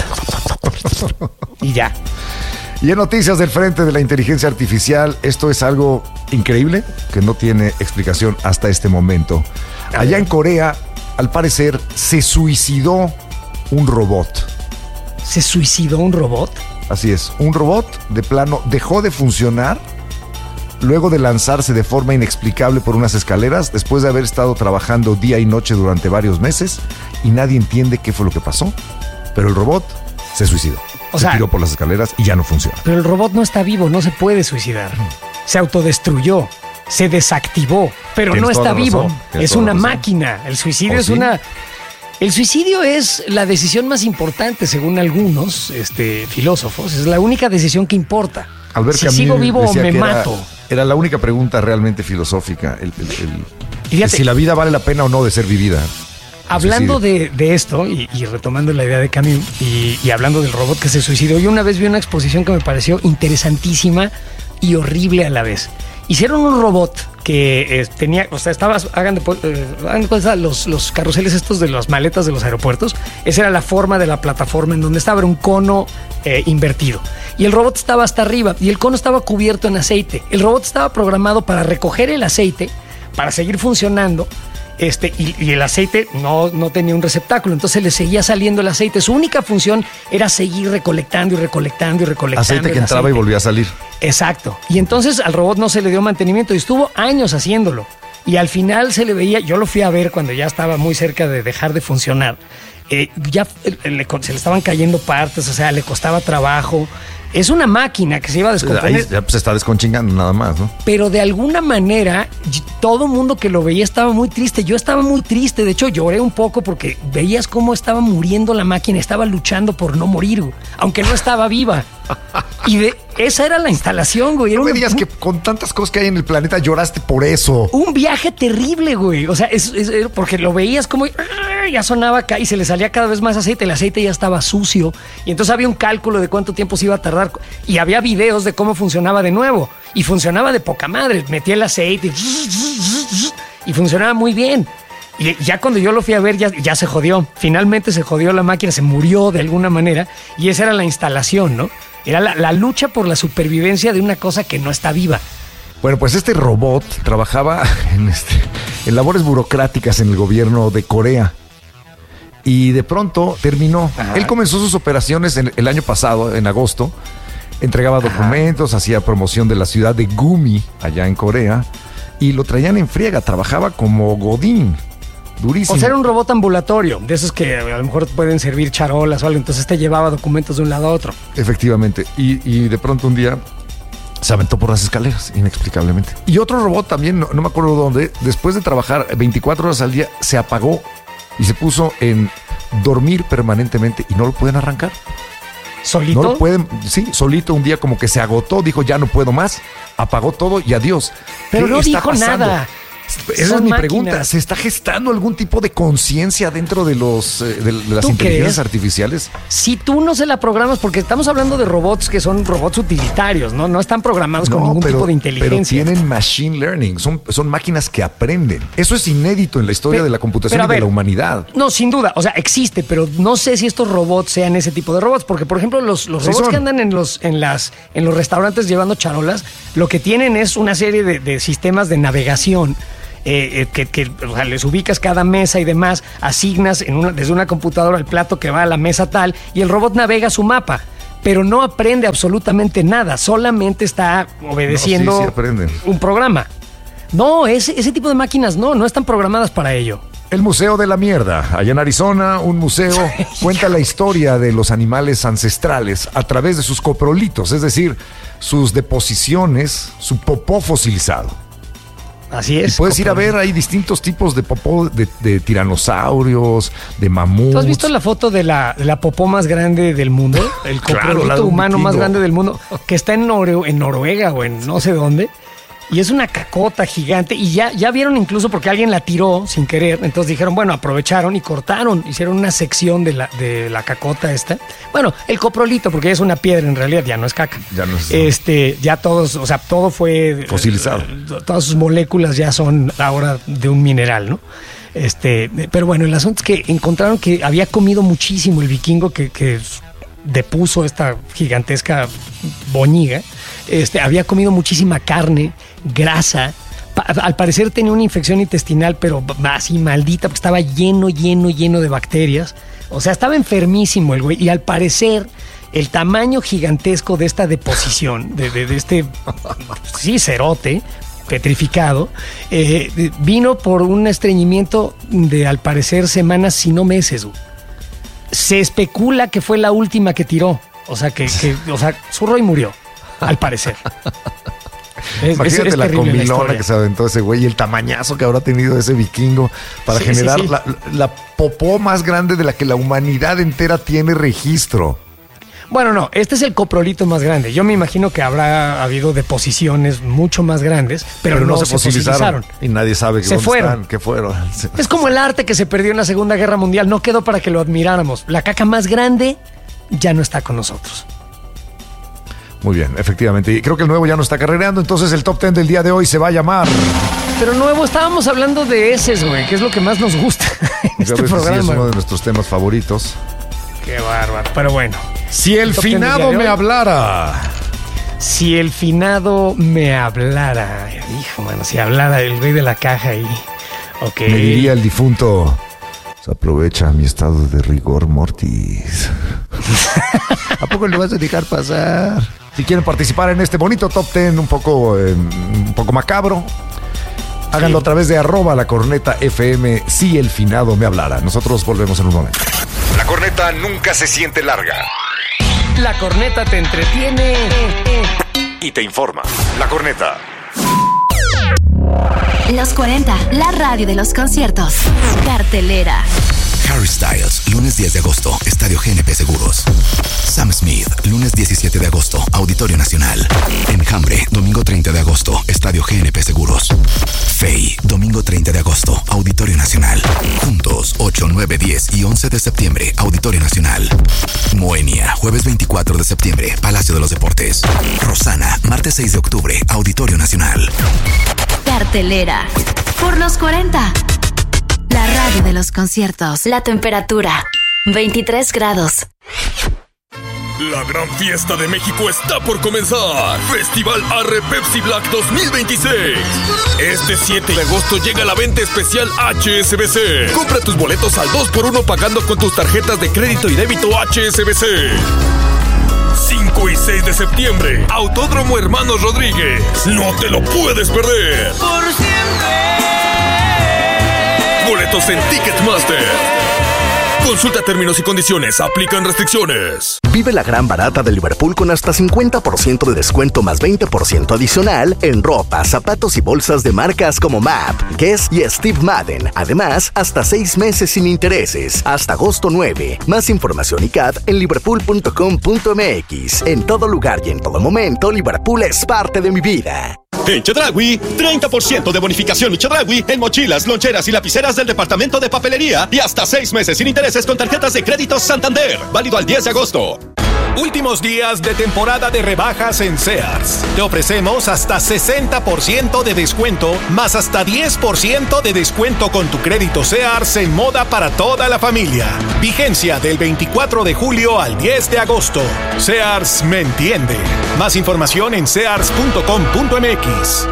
Speaker 2: Y ya.
Speaker 3: Y en noticias del frente de la inteligencia artificial, esto es algo increíble que no tiene explicación hasta este momento. Allá en Corea, al parecer, se suicidó un robot.
Speaker 2: ¿Se suicidó un robot?
Speaker 3: Así es, un robot de plano dejó de funcionar luego de lanzarse de forma inexplicable por unas escaleras después de haber estado trabajando día y noche durante varios meses y nadie entiende qué fue lo que pasó, pero el robot se suicidó.
Speaker 2: O
Speaker 3: se
Speaker 2: sea-
Speaker 3: tiró por las escaleras y ya no funciona.
Speaker 2: Pero el robot no está vivo, no se puede suicidar. Se autodestruyó, se desactivó, pero
Speaker 3: Tienes
Speaker 2: no
Speaker 3: toda
Speaker 2: está
Speaker 3: la
Speaker 2: vivo.
Speaker 3: razón, tienes
Speaker 2: Es
Speaker 3: toda
Speaker 2: una
Speaker 3: la razón.
Speaker 2: máquina. El suicidio
Speaker 3: ¿Oh,
Speaker 2: es
Speaker 3: sí?
Speaker 2: una... El suicidio es la decisión más importante, según algunos este, filósofos. Es la única decisión que importa.
Speaker 3: Albert
Speaker 2: si
Speaker 3: Camus
Speaker 2: sigo vivo o
Speaker 3: decía
Speaker 2: me
Speaker 3: que era-
Speaker 2: mato.
Speaker 3: Era la única pregunta realmente filosófica, el, el- el-
Speaker 2: Y fíjate-
Speaker 3: si la vida vale la pena o no de ser vivida.
Speaker 2: Hablando
Speaker 3: suicidio.
Speaker 2: de, de esto y, y retomando la idea de Camus y, y hablando del robot que se suicidó, yo una vez vi una exposición que me pareció interesantísima y horrible a la vez. Hicieron un robot que eh, tenía, o sea, estaba, hagan de, pu- eh, hagan de cuenta los, los carruseles estos de las maletas de los aeropuertos. Esa era la forma de la plataforma en donde estaba, era un cono eh, invertido. Y el robot estaba hasta arriba y el cono estaba cubierto en aceite. El robot estaba programado para recoger el aceite, para seguir funcionando. Este, y, y el aceite no, no tenía un receptáculo, entonces le seguía saliendo el aceite. Su única función era seguir recolectando y recolectando y recolectando.
Speaker 3: Aceite que
Speaker 2: el
Speaker 3: entraba y
Speaker 2: aceite.
Speaker 3: volvía a salir.
Speaker 2: Exacto. Y entonces al robot no se le dio mantenimiento y estuvo años haciéndolo. Y al final se le veía, yo lo fui a ver cuando ya estaba muy cerca de dejar de funcionar. Eh, ya eh, le- se le estaban cayendo partes, o sea, le costaba trabajo. Es una máquina que se iba a descomponer.
Speaker 3: Ahí ya se está desconchingando nada más, ¿no?
Speaker 2: Pero de alguna manera, todo mundo que lo veía estaba muy triste. Yo estaba muy triste. De hecho, lloré un poco porque veías cómo estaba muriendo la máquina. Estaba luchando por no morir, güey, aunque no estaba viva. Y de, esa era la instalación, güey. Era
Speaker 3: No me
Speaker 2: una,
Speaker 3: digas que con tantas cosas que hay en el planeta lloraste por eso.
Speaker 2: un viaje terrible, güey. O sea, es, es- es- porque lo veías como ya sonaba acá y se le salía cada vez más aceite. El aceite ya estaba sucio. Y entonces había un cálculo de cuánto tiempo se iba a tardar. Y había videos de cómo funcionaba de nuevo. Y funcionaba de poca madre. Metía el aceite y, y funcionaba muy bien. Y ya cuando yo lo fui a ver, ya, ya se jodió. Finalmente se jodió la máquina, se murió de alguna manera. Y esa era la instalación, ¿no? Era la, la lucha por la supervivencia de una cosa que no está viva.
Speaker 3: Bueno, pues este robot trabajaba en, este, en labores burocráticas en el gobierno de Corea. Y de pronto terminó.
Speaker 2: Ajá.
Speaker 3: Él comenzó sus operaciones en- el año pasado, en agosto. Entregaba documentos, hacía promoción de la ciudad de Gumi, allá en Corea. Y lo traían en friega, trabajaba como godín. Durísimo.
Speaker 2: O sea, era un robot ambulatorio, de esos que a lo mejor pueden servir charolas o algo. Entonces te llevaba documentos de un lado a otro.
Speaker 3: Efectivamente. Y, y de pronto un día se aventó por las escaleras, inexplicablemente. Y otro robot también, no, no me acuerdo dónde, después de trabajar veinticuatro horas al día, se apagó y se puso en dormir permanentemente y no lo pueden arrancar.
Speaker 2: ¿Solito?
Speaker 3: No lo pueden, sí, solito un día como que se agotó, dijo ya no puedo más, apagó todo y adiós.
Speaker 2: Pero
Speaker 3: ¿Qué
Speaker 2: no
Speaker 3: está
Speaker 2: dijo
Speaker 3: pasando?
Speaker 2: nada.
Speaker 3: Esa
Speaker 2: Son
Speaker 3: es mi
Speaker 2: máquinas.
Speaker 3: pregunta. ¿Se está gestando algún tipo de conciencia dentro de los eh, de, de las
Speaker 2: ¿Tú
Speaker 3: inteligencias
Speaker 2: crees?
Speaker 3: artificiales?
Speaker 2: Si tú no se la programas, porque estamos hablando de robots que son robots utilitarios, ¿no? No están programados con ningún tipo de inteligencia.
Speaker 3: Pero tienen machine learning, son, son máquinas que aprenden. Eso es inédito en la historia
Speaker 2: Pe-
Speaker 3: de la computación
Speaker 2: pero
Speaker 3: y
Speaker 2: a
Speaker 3: de
Speaker 2: ver,
Speaker 3: la humanidad.
Speaker 2: No, sin duda, o sea, existe, pero no sé si estos robots sean ese tipo de robots, porque por ejemplo los, los
Speaker 3: Sí
Speaker 2: robots
Speaker 3: son.
Speaker 2: que andan en los, en, las, en los restaurantes llevando charolas, lo que tienen es una serie de, de sistemas de navegación. Eh, eh, que, que o sea, les ubicas cada mesa y demás, asignas en una, desde una computadora el plato que va a la mesa tal, y el robot navega su mapa, pero no aprende absolutamente nada, solamente está obedeciendo
Speaker 3: No, sí, sí aprenden.
Speaker 2: un programa. No, ese, ese tipo de máquinas no, no están programadas para ello.
Speaker 3: El Museo de la Mierda, allá en Arizona, un museo cuenta la historia de los animales ancestrales a través de sus coprolitos, es decir, sus deposiciones, su popó fosilizado.
Speaker 2: Así
Speaker 3: Y
Speaker 2: es.
Speaker 3: puedes ir a
Speaker 2: Coprolito.
Speaker 3: ver, hay distintos tipos de popó de, de tiranosaurios, de mamuts.
Speaker 2: ¿Tú has visto la foto de la, de la popó más grande del mundo? El
Speaker 3: Claro,
Speaker 2: coprolito
Speaker 3: la de un
Speaker 2: humano más
Speaker 3: vikingo.
Speaker 2: grande del mundo, que está en, Nore- en Noruega o en no sé dónde. Y es una cacota gigante. Y ya, ya vieron incluso porque alguien la tiró sin querer. Entonces dijeron, bueno, aprovecharon y cortaron. Hicieron una sección de la, de la cacota esta. Bueno, el coprolito, porque es una piedra en realidad, ya no es caca.
Speaker 3: Ya no es-
Speaker 2: Este, ya todos, o sea, todo fue...
Speaker 3: Fosilizado.
Speaker 2: eh, Todas sus moléculas ya son ahora de un mineral, ¿no? Este, pero bueno, el asunto es que encontraron que había comido muchísimo el vikingo que, que depuso esta gigantesca boñiga. Este, había comido muchísima carne, grasa. Pa- al parecer tenía una infección intestinal, pero así maldita, porque estaba lleno, lleno, lleno de bacterias. O sea, estaba enfermísimo el güey. Y al parecer, el tamaño gigantesco de esta deposición, de, de- de este, sí, cerote petrificado, eh, vino por un estreñimiento de, al parecer, semanas, si no meses. Güey. Se especula que fue la última que tiró. O sea, que, que o sea, zurró y murió, al parecer. Es-
Speaker 3: Imagínate
Speaker 2: es- es
Speaker 3: la
Speaker 2: terrible
Speaker 3: comilona
Speaker 2: historia.
Speaker 3: que se aventó ese güey y el tamañazo que habrá tenido ese vikingo para
Speaker 2: Sí,
Speaker 3: generar
Speaker 2: sí, sí.
Speaker 3: La, la popó más grande de la que la humanidad entera tiene registro.
Speaker 2: Bueno, no, este es el coprolito más grande. Yo me imagino que habrá habido deposiciones mucho más grandes, pero, no, se fosilizaron.
Speaker 3: Y nadie sabe que
Speaker 2: Se
Speaker 3: dónde
Speaker 2: fueron.
Speaker 3: están, qué fueron. Se-
Speaker 2: Es como el arte que se perdió en la Segunda Guerra Mundial. No quedó para que lo admiráramos. La caca más grande ya no está con nosotros.
Speaker 3: Muy bien, efectivamente. Y creo que el nuevo ya no está carrereando, entonces el top ten del día de hoy se va a llamar.
Speaker 2: Pero nuevo, estábamos hablando de heces, güey, que es lo que más nos gusta en
Speaker 3: Ya
Speaker 2: este
Speaker 3: ves que sí, es
Speaker 2: programa.
Speaker 3: uno de nuestros temas favoritos.
Speaker 2: Qué bárbaro. Pero bueno,
Speaker 3: Si el
Speaker 2: Top ten del día
Speaker 3: finado
Speaker 2: de
Speaker 3: me
Speaker 2: hoy.
Speaker 3: hablara.
Speaker 2: si el finado me hablara, hijo, mano, si hablara el güey de la caja ahí. Ok.
Speaker 3: Me diría el difunto. Se aprovecha mi estado de rigor mortis. ¿A poco le vas a dejar pasar? Si quieren participar en este bonito top ten un poco, eh, un poco macabro, háganlo a través de arroba la corneta F M si el finado me hablara. Nosotros volvemos en un momento.
Speaker 1: La corneta nunca se siente larga.
Speaker 2: La Corneta te entretiene
Speaker 1: y te informa. La Corneta.
Speaker 6: Los cuarenta, la radio de los conciertos. Cartelera.
Speaker 1: Harry Styles, lunes diez de agosto, Estadio G N P Seguros. Sam Smith, lunes diecisiete de agosto, Auditorio Nacional. Enjambre, domingo treinta de agosto, Estadio G N P Seguros. Faye, domingo treinta de agosto, Auditorio Nacional. Juntos, ocho, nueve, diez y once de septiembre, Auditorio Nacional. Moenia, jueves veinticuatro de septiembre, Palacio de los Deportes. Rosana, martes seis de octubre, Auditorio Nacional.
Speaker 6: Cartelera. Por los cuarenta. La radio de los conciertos. La temperatura, veintitrés grados.
Speaker 7: La gran fiesta de México está por comenzar. Festival Arre Pepsi Black dos mil veintiséis. Este siete de agosto llega la venta especial H S B C. Compra tus boletos al dos por uno pagando con tus tarjetas de crédito y débito H S B C. cinco y seis de septiembre, Autódromo Hermanos Rodríguez. No te lo puedes perder.
Speaker 8: Por siempre.
Speaker 7: Boletos en Ticketmaster. Consulta términos y condiciones. Aplican restricciones.
Speaker 9: Vive la gran barata de Liverpool con hasta cincuenta por ciento de descuento más veinte por ciento adicional en ropa, zapatos y bolsas de marcas como M A P, Guess y Steve Madden. Además, hasta seis meses sin intereses. Hasta agosto nueve. Más información y C A D en liverpool punto com punto m x. En todo lugar y en todo momento, Liverpool es parte de mi vida.
Speaker 10: En Chedraui, treinta por ciento de bonificación Chedraui en mochilas, loncheras y lapiceras del departamento de papelería y hasta seis meses sin intereses con tarjetas de crédito Santander. Válido al diez de agosto.
Speaker 11: Últimos días de temporada de rebajas en Sears. Te ofrecemos hasta sesenta por ciento de descuento, más hasta diez por ciento de descuento con tu crédito Sears en moda para toda la familia. Vigencia del veinticuatro de julio al diez de agosto. Sears me entiende. Más información en sears punto com punto m x.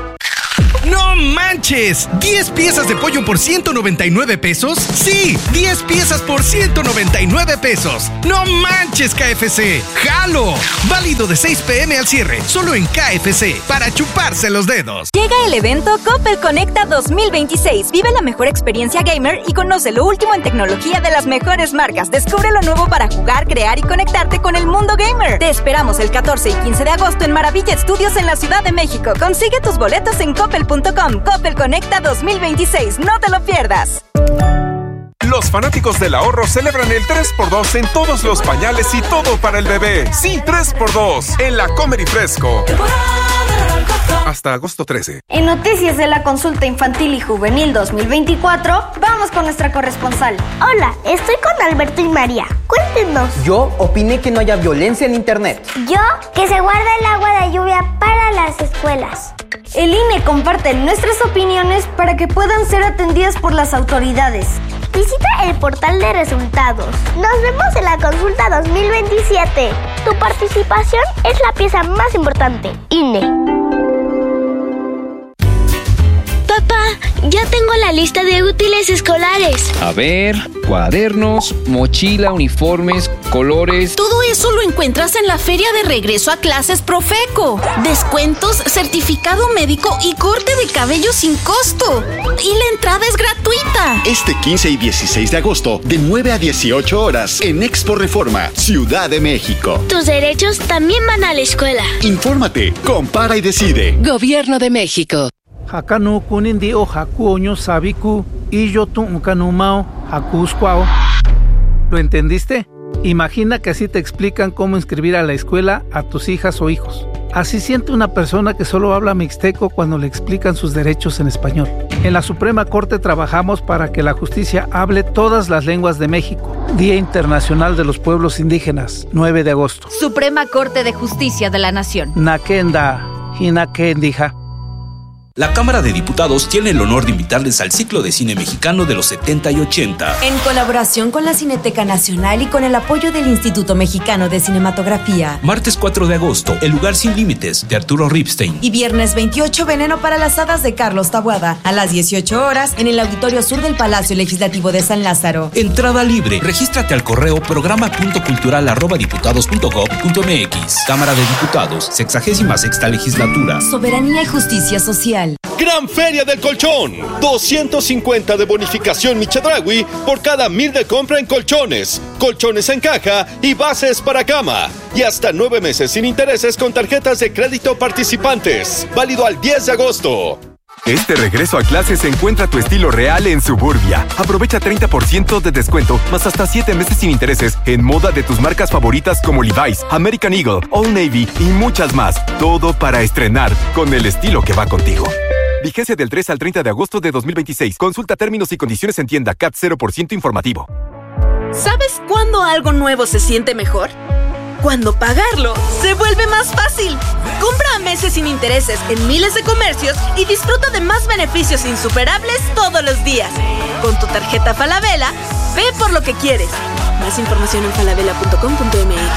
Speaker 12: ¡No manches! ¿diez piezas de pollo por ciento noventa y nueve pesos? ¡Sí! ¡diez piezas por ciento noventa y nueve pesos! ¡No manches, K F C! ¡Jalo! Válido de seis p m al cierre, solo en K F C, para chuparse los dedos.
Speaker 13: Llega el evento Coppel Conecta dos mil veintiséis. Vive la mejor experiencia gamer y conoce lo último en tecnología de las mejores marcas. Descubre lo nuevo para jugar, crear y conectarte con el mundo gamer. Te esperamos el catorce y quince de agosto en Maravilla Studios en la Ciudad de México. Consigue tus boletos en coppel punto com. Coppel Conecta dos mil veintiséis. No te lo pierdas.
Speaker 14: Los fanáticos del ahorro celebran el tres por dos en todos los pañales y todo para el bebé. Sí, tres por dos en la Comer y Fresco. Hasta agosto trece.
Speaker 15: En noticias de la consulta infantil y juvenil dos mil veinticuatro, vamos con nuestra corresponsal.
Speaker 16: Hola, estoy con Alberto y María. Cuéntenos.
Speaker 17: Yo opiné que no haya violencia en internet.
Speaker 16: Yo, que se guarda el agua de lluvia para las escuelas.
Speaker 15: El I N E comparte nuestras opiniones para que puedan ser atendidas por las autoridades.
Speaker 16: Visita el portal de resultados. Nos vemos en la consulta dos mil veintisiete. Tu participación es la pieza más importante. I N E.
Speaker 18: Papá, ya tengo la lista de útiles escolares.
Speaker 19: A ver, cuadernos, mochila, uniformes, colores.
Speaker 20: Todo eso lo encuentras en la feria de regreso a clases Profeco. Descuentos, certificado médico y corte de cabello sin costo. Y la entrada es gratuita.
Speaker 10: Este quince y dieciséis de agosto, de nueve a dieciocho horas, en Expo Reforma, Ciudad de México.
Speaker 18: Tus derechos también van a la escuela.
Speaker 10: Infórmate, compara y decide.
Speaker 6: Gobierno de México.
Speaker 21: Hakanu kunindi o hakuoño sabiku y yo tu unkanumao hakuskwao. ¿Lo entendiste? Imagina que así te explican cómo inscribir a la escuela a tus hijas o hijos. Así siente una persona que solo habla mixteco cuando le explican sus derechos en español. En la Suprema Corte trabajamos para que la justicia hable todas las lenguas de México. Día Internacional de los Pueblos Indígenas, nueve de agosto.
Speaker 13: Suprema Corte de Justicia de la Nación.
Speaker 21: Nakenda, hinakendija.
Speaker 22: La Cámara de Diputados tiene el honor de invitarles al ciclo de cine mexicano de los setenta y ochenta.
Speaker 23: En colaboración con la Cineteca Nacional y con el apoyo del Instituto Mexicano de Cinematografía.
Speaker 22: Martes cuatro de agosto, El lugar sin límites, de Arturo Ripstein.
Speaker 23: Y viernes veintiocho, Veneno para las hadas, de Carlos Taboada. A las dieciocho horas, en el Auditorio Sur del Palacio Legislativo de San Lázaro.
Speaker 22: Entrada libre. Regístrate al correo programa punto cultural arroba diputados punto gob punto m x. Cámara de Diputados, sexagésima sexta legislatura.
Speaker 23: Soberanía y justicia social. Nacional.
Speaker 10: Gran Feria del Colchón. doscientos cincuenta de bonificación Michedragui por cada mil de compra en colchones, colchones en caja y bases para cama. Y hasta nueve meses sin intereses con tarjetas de crédito participantes. Válido al diez de agosto.
Speaker 4: Este regreso a clases encuentra tu estilo real en Suburbia. Aprovecha treinta por ciento de descuento, más hasta siete meses sin intereses en moda de tus marcas favoritas como Levi's, American Eagle, Old Navy y muchas más. Todo para estrenar con el estilo que va contigo. Vigencia del tres al treinta de agosto de dos mil veintiséis. Consulta términos y condiciones en tienda. C A T cero por ciento informativo.
Speaker 20: ¿Sabes cuándo algo nuevo se siente mejor? Cuando pagarlo se vuelve más fácil. Compra a meses sin intereses en miles de comercios y disfruta de más beneficios insuperables todos los días. Con tu tarjeta Falabella, ve por lo que quieres. Más información en falabella punto com punto m x.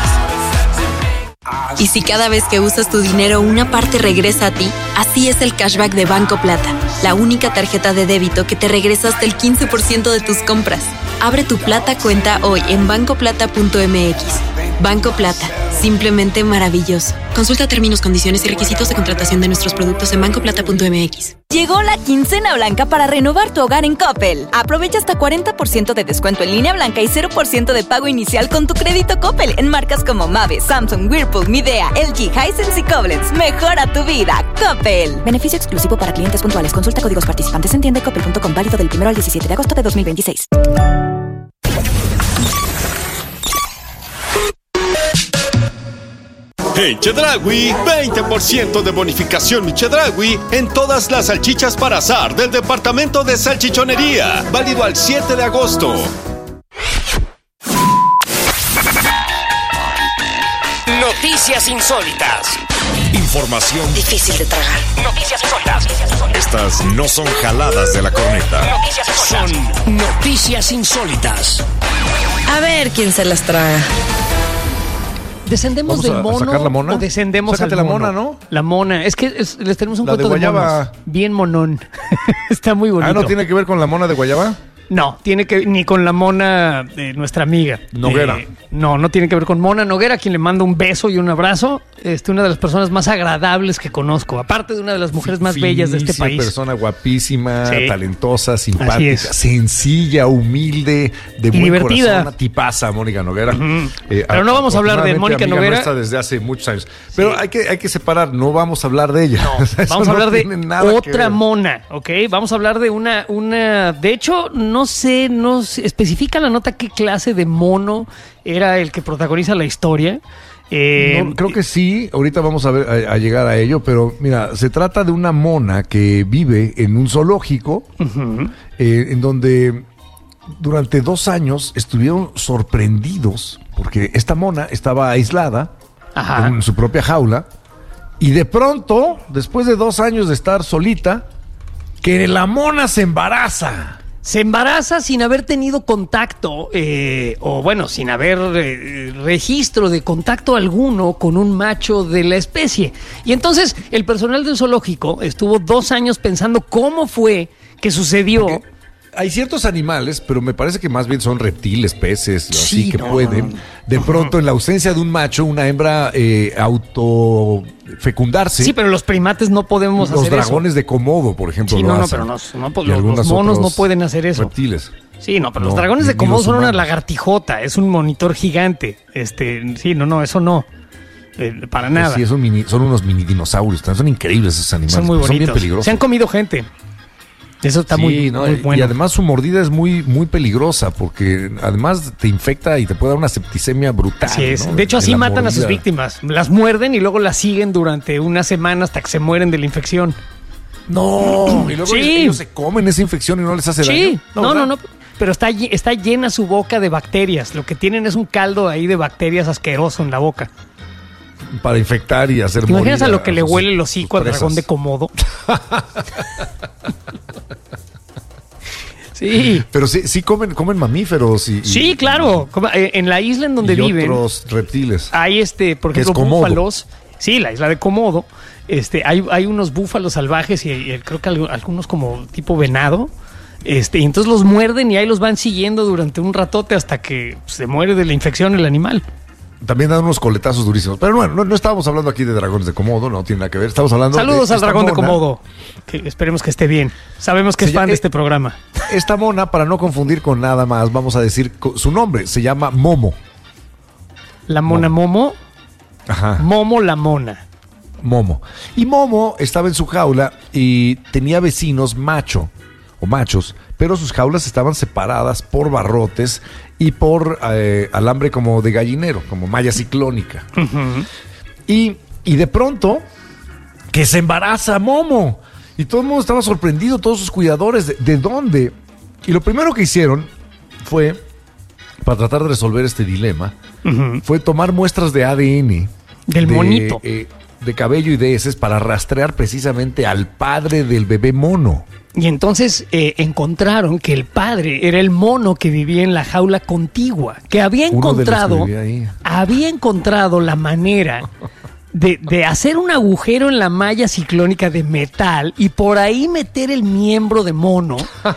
Speaker 5: Y si cada vez que usas tu dinero una parte regresa a ti, así es el cashback de Banco Plata, la única tarjeta de débito que te regresa hasta el quince por ciento de tus compras. Abre tu Plata cuenta hoy en banco plata punto m x. Banco Plata, simplemente maravilloso. Consulta términos, condiciones y requisitos de contratación de nuestros productos en banco plata punto m x.
Speaker 13: Llegó la quincena blanca para renovar tu hogar en Coppel. Aprovecha hasta cuarenta por ciento de descuento en línea blanca y cero por ciento de pago inicial con tu crédito Coppel en marcas como Mave, Samsung, Whirlpool, Midea, L G, Hisense y Koblenz. Mejora tu vida, Coppel. Beneficio exclusivo para clientes puntuales. Consulta códigos participantes en tienda y coppel punto com. Válido del primero al diecisiete de agosto de dos mil veintiséis.
Speaker 10: En Chedraui, veinte por ciento de bonificación Michedragui en todas las salchichas para asar del departamento de salchichonería. Válido al siete de agosto.
Speaker 8: Noticias insólitas.
Speaker 24: Información
Speaker 8: difícil de tragar. Noticias insólitas.
Speaker 24: Estas no son jaladas de la corneta.
Speaker 8: Noticias insólitas. Son noticias insólitas.
Speaker 5: A ver quién se las traga.
Speaker 2: ¿Descendemos
Speaker 3: Vamos
Speaker 2: del
Speaker 3: a,
Speaker 2: mono
Speaker 3: a sacar la mona?
Speaker 2: o descendemos
Speaker 3: Sácate
Speaker 2: al
Speaker 3: la
Speaker 2: mono?
Speaker 3: mona, ¿no?
Speaker 2: La mona. Es que es, les tenemos un
Speaker 3: La
Speaker 2: cuento
Speaker 3: de
Speaker 2: de,
Speaker 3: guayaba.
Speaker 2: monos. Bien monón. Está muy bonito.
Speaker 3: Ah, ¿no tiene que ver con la mona de guayaba?
Speaker 2: No, tiene que ni con la Mona de nuestra amiga.
Speaker 3: Noguera.
Speaker 2: Eh, no, no tiene que ver con Mona Noguera, a quien le mando un beso y un abrazo. Este, una de las personas más agradables que conozco, aparte de una de las mujeres más bellas de este país.
Speaker 3: Persona guapísima,
Speaker 2: Sí.
Speaker 3: talentosa,
Speaker 2: Así
Speaker 3: simpática,
Speaker 2: es.
Speaker 3: sencilla, humilde, de
Speaker 2: Y
Speaker 3: buen
Speaker 2: divertida.
Speaker 3: corazón, una tipaza, Mónica Noguera. Eh,
Speaker 2: Pero no vamos a hablar de
Speaker 3: afortunadamente,
Speaker 2: Mónica
Speaker 3: amiga
Speaker 2: Noguera.
Speaker 3: nuestra desde hace muchos años. Pero hay que hay que separar, no vamos a hablar de ella.
Speaker 2: No,
Speaker 3: O sea, eso
Speaker 2: vamos a
Speaker 3: no
Speaker 2: hablar
Speaker 3: tiene
Speaker 2: de
Speaker 3: nada que
Speaker 2: otra
Speaker 3: ver.
Speaker 2: mona, ¿ok? Vamos a hablar de una, una... De hecho, no sé, no se especifica la nota qué clase de mono era el que protagoniza la historia. Eh,
Speaker 3: No, creo que sí, ahorita vamos a, ver, a, a llegar a ello, pero mira, se trata de una mona que vive en un zoológico,
Speaker 2: uh-huh.
Speaker 3: eh, en donde durante dos años estuvieron sorprendidos porque esta mona estaba aislada
Speaker 2: Ajá.
Speaker 3: en su propia jaula y de pronto, después de dos años de estar solita, que la mona se embaraza.
Speaker 2: Se embaraza sin haber tenido contacto, eh, o bueno, sin haber eh, registro de contacto alguno con un macho de la especie. Y entonces el personal del zoológico estuvo dos años pensando cómo fue que sucedió.
Speaker 3: Porque hay ciertos animales, pero me parece que más bien son reptiles, peces,
Speaker 2: Sí,
Speaker 3: así que
Speaker 2: no,
Speaker 3: pueden.
Speaker 2: no, no.
Speaker 3: De pronto, en la ausencia de un macho, una hembra eh, autofecundarse.
Speaker 2: Sí, pero los primates no podemos
Speaker 3: Los
Speaker 2: hacer
Speaker 3: dragones
Speaker 2: eso.
Speaker 3: de Komodo, por ejemplo,
Speaker 2: Sí,
Speaker 3: lo
Speaker 2: no, no,
Speaker 3: hacen.
Speaker 2: pero no, no, pues,
Speaker 3: Y
Speaker 2: los,
Speaker 3: algunos
Speaker 2: los monos no
Speaker 3: otros
Speaker 2: pueden hacer eso.
Speaker 3: Reptiles.
Speaker 2: Sí, no, pero los
Speaker 3: No,
Speaker 2: dragones
Speaker 3: ni-
Speaker 2: de
Speaker 3: ni
Speaker 2: Komodo
Speaker 3: los
Speaker 2: son una
Speaker 3: humanos.
Speaker 2: lagartijota, es un monitor gigante. Este, sí, no, no, eso no. Eh, para
Speaker 3: Pues
Speaker 2: nada.
Speaker 3: sí, es un mini- son unos mini dinosaurios. Son increíbles esos animales.
Speaker 2: Son muy
Speaker 3: pero
Speaker 2: bonitos.
Speaker 3: Son bien peligrosos.
Speaker 2: Se han comido gente. Eso está
Speaker 3: Sí,
Speaker 2: muy,
Speaker 3: no,
Speaker 2: muy
Speaker 3: y-
Speaker 2: bueno.
Speaker 3: Y además su mordida es muy, muy peligrosa porque además te infecta y te puede dar una septicemia brutal.
Speaker 2: Así es.
Speaker 3: ¿no?
Speaker 2: De hecho,
Speaker 3: En
Speaker 2: así
Speaker 3: la
Speaker 2: matan a sus
Speaker 3: mordida.
Speaker 2: víctimas. Las muerden y luego las siguen durante una semana hasta que se mueren de la infección.
Speaker 3: No, y luego
Speaker 2: Sí.
Speaker 3: ellos, ellos se comen esa infección y no les hace
Speaker 2: Sí,
Speaker 3: daño.
Speaker 2: no, no,
Speaker 3: ¿verdad?
Speaker 2: no. Pero está, lle- está llena su boca de bacterias. Lo que tienen es un caldo ahí de bacterias asqueroso en la boca.
Speaker 3: Para infectar y hacer
Speaker 2: ¿Te imaginas
Speaker 3: morir
Speaker 2: a lo que le
Speaker 3: sus-
Speaker 2: huele el hocico al
Speaker 3: sus
Speaker 2: dragón de
Speaker 3: presas.
Speaker 2: Komodo? Sí.
Speaker 3: Pero sí, sí comen, comen mamíferos y, y-
Speaker 2: Sí, claro. Como, eh, En la isla en donde
Speaker 3: y
Speaker 2: viven
Speaker 3: otros reptiles.
Speaker 2: hay este, por
Speaker 3: Que es
Speaker 2: ejemplo,
Speaker 3: Komodo.
Speaker 2: búfalos. Sí, la isla de Komodo. Este, hay, hay unos búfalos salvajes y, y creo que algu- algunos como tipo venado. Este, y entonces los muerden y ahí los van siguiendo durante un ratote hasta que se muere de la infección el animal.
Speaker 3: también dan unos coletazos durísimos. Pero bueno, no, no estábamos hablando aquí de dragones de Komodo, no tiene nada que ver. Estamos hablando
Speaker 2: Saludos
Speaker 3: de
Speaker 2: al dragón
Speaker 3: mona,
Speaker 2: de Komodo, que esperemos que esté bien. Sabemos que es fan de este programa.
Speaker 3: Esta mona, para no confundir con nada más, vamos a decir su nombre. Se llama Momo.
Speaker 2: La mona Momo. Momo.
Speaker 3: Ajá.
Speaker 2: Momo la mona.
Speaker 3: Momo. Y Momo estaba en su jaula y tenía vecinos macho o machos, pero sus jaulas estaban separadas por barrotes y por eh, alambre como de gallinero, como malla ciclónica. Uh-huh. y, y de pronto, que se embaraza Momo. Y todo el mundo estaba sorprendido, todos sus cuidadores, ¿de, de dónde? Y lo primero que hicieron fue, para tratar de resolver este dilema, uh-huh. fue tomar muestras de A D N.
Speaker 2: Del
Speaker 3: de,
Speaker 2: monito.
Speaker 3: Eh, de cabello y de heces para rastrear precisamente al padre del bebé mono.
Speaker 2: Y entonces eh, encontraron que el padre era el mono que vivía en la jaula contigua, que había encontrado, que había encontrado la manera de, de hacer un agujero en la malla ciclónica de metal y por ahí meter el miembro de mono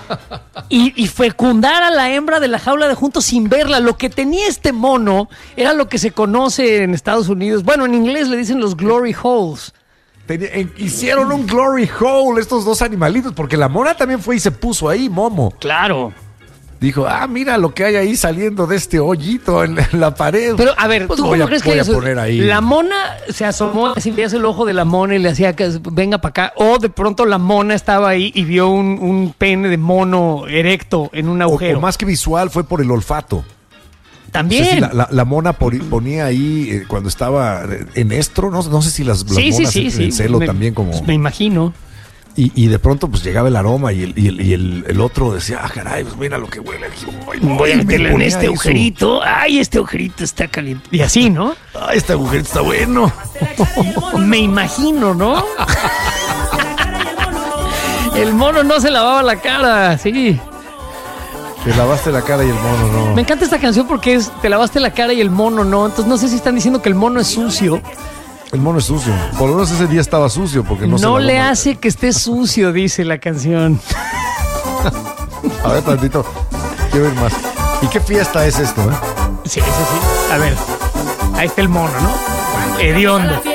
Speaker 2: y, y fecundar a la hembra de la jaula de juntos sin verla. Lo que tenía este mono era lo que se conoce en Estados Unidos, bueno, en inglés le dicen los glory holes.
Speaker 3: Tenía, eh, hicieron un glory hole estos dos animalitos, porque la mona también fue y se puso ahí, Momo.
Speaker 2: Claro.
Speaker 3: Dijo, ah, mira lo que hay ahí saliendo de este hoyito en, en la pared.
Speaker 2: Pero, a ver,
Speaker 3: pues
Speaker 2: ¿tú
Speaker 3: cómo
Speaker 2: a, crees que
Speaker 3: a
Speaker 2: eso?
Speaker 3: Poner ahí.
Speaker 2: La mona se asomó, así veías el ojo de la mona y le hacía que venga para acá. O de pronto la mona estaba ahí y vio un, un pene de mono erecto en un agujero.
Speaker 3: O, o más que visual, fue por el olfato.
Speaker 2: También.
Speaker 3: O sea, si la, la, la mona por, ponía ahí eh, cuando estaba en estro, no, no sé si las, las
Speaker 2: sí,
Speaker 3: monas
Speaker 2: sí, sí,
Speaker 3: en,
Speaker 2: sí.
Speaker 3: en celo
Speaker 2: me,
Speaker 3: también como...
Speaker 2: Me imagino.
Speaker 3: Y, y de pronto pues llegaba el aroma y el, y el, y el, el otro decía, ah, caray, pues mira lo que huele aquí. Ay,
Speaker 2: voy a meterle en este
Speaker 3: eso.
Speaker 2: agujerito. Ay, este agujerito está caliente. Y así, ¿no?
Speaker 3: Ay, este agujerito está bueno.
Speaker 2: Me imagino, ¿no? El mono no se lavaba la cara, sí.
Speaker 3: Te lavaste la cara y el mono no.
Speaker 2: Me encanta esta canción porque es te lavaste la cara y el mono no. Entonces no sé si están diciendo que el mono es sucio.
Speaker 3: El mono es sucio. Por lo menos ese día estaba sucio porque no,
Speaker 2: no
Speaker 3: se lavó
Speaker 2: le
Speaker 3: mal.
Speaker 2: hace que esté sucio, dice la canción.
Speaker 3: A ver, tantito. Quiero ir más. ¿Y qué fiesta es esto, eh?
Speaker 2: Sí, sí, sí. A ver. Ahí está el mono, ¿no? Hediondo.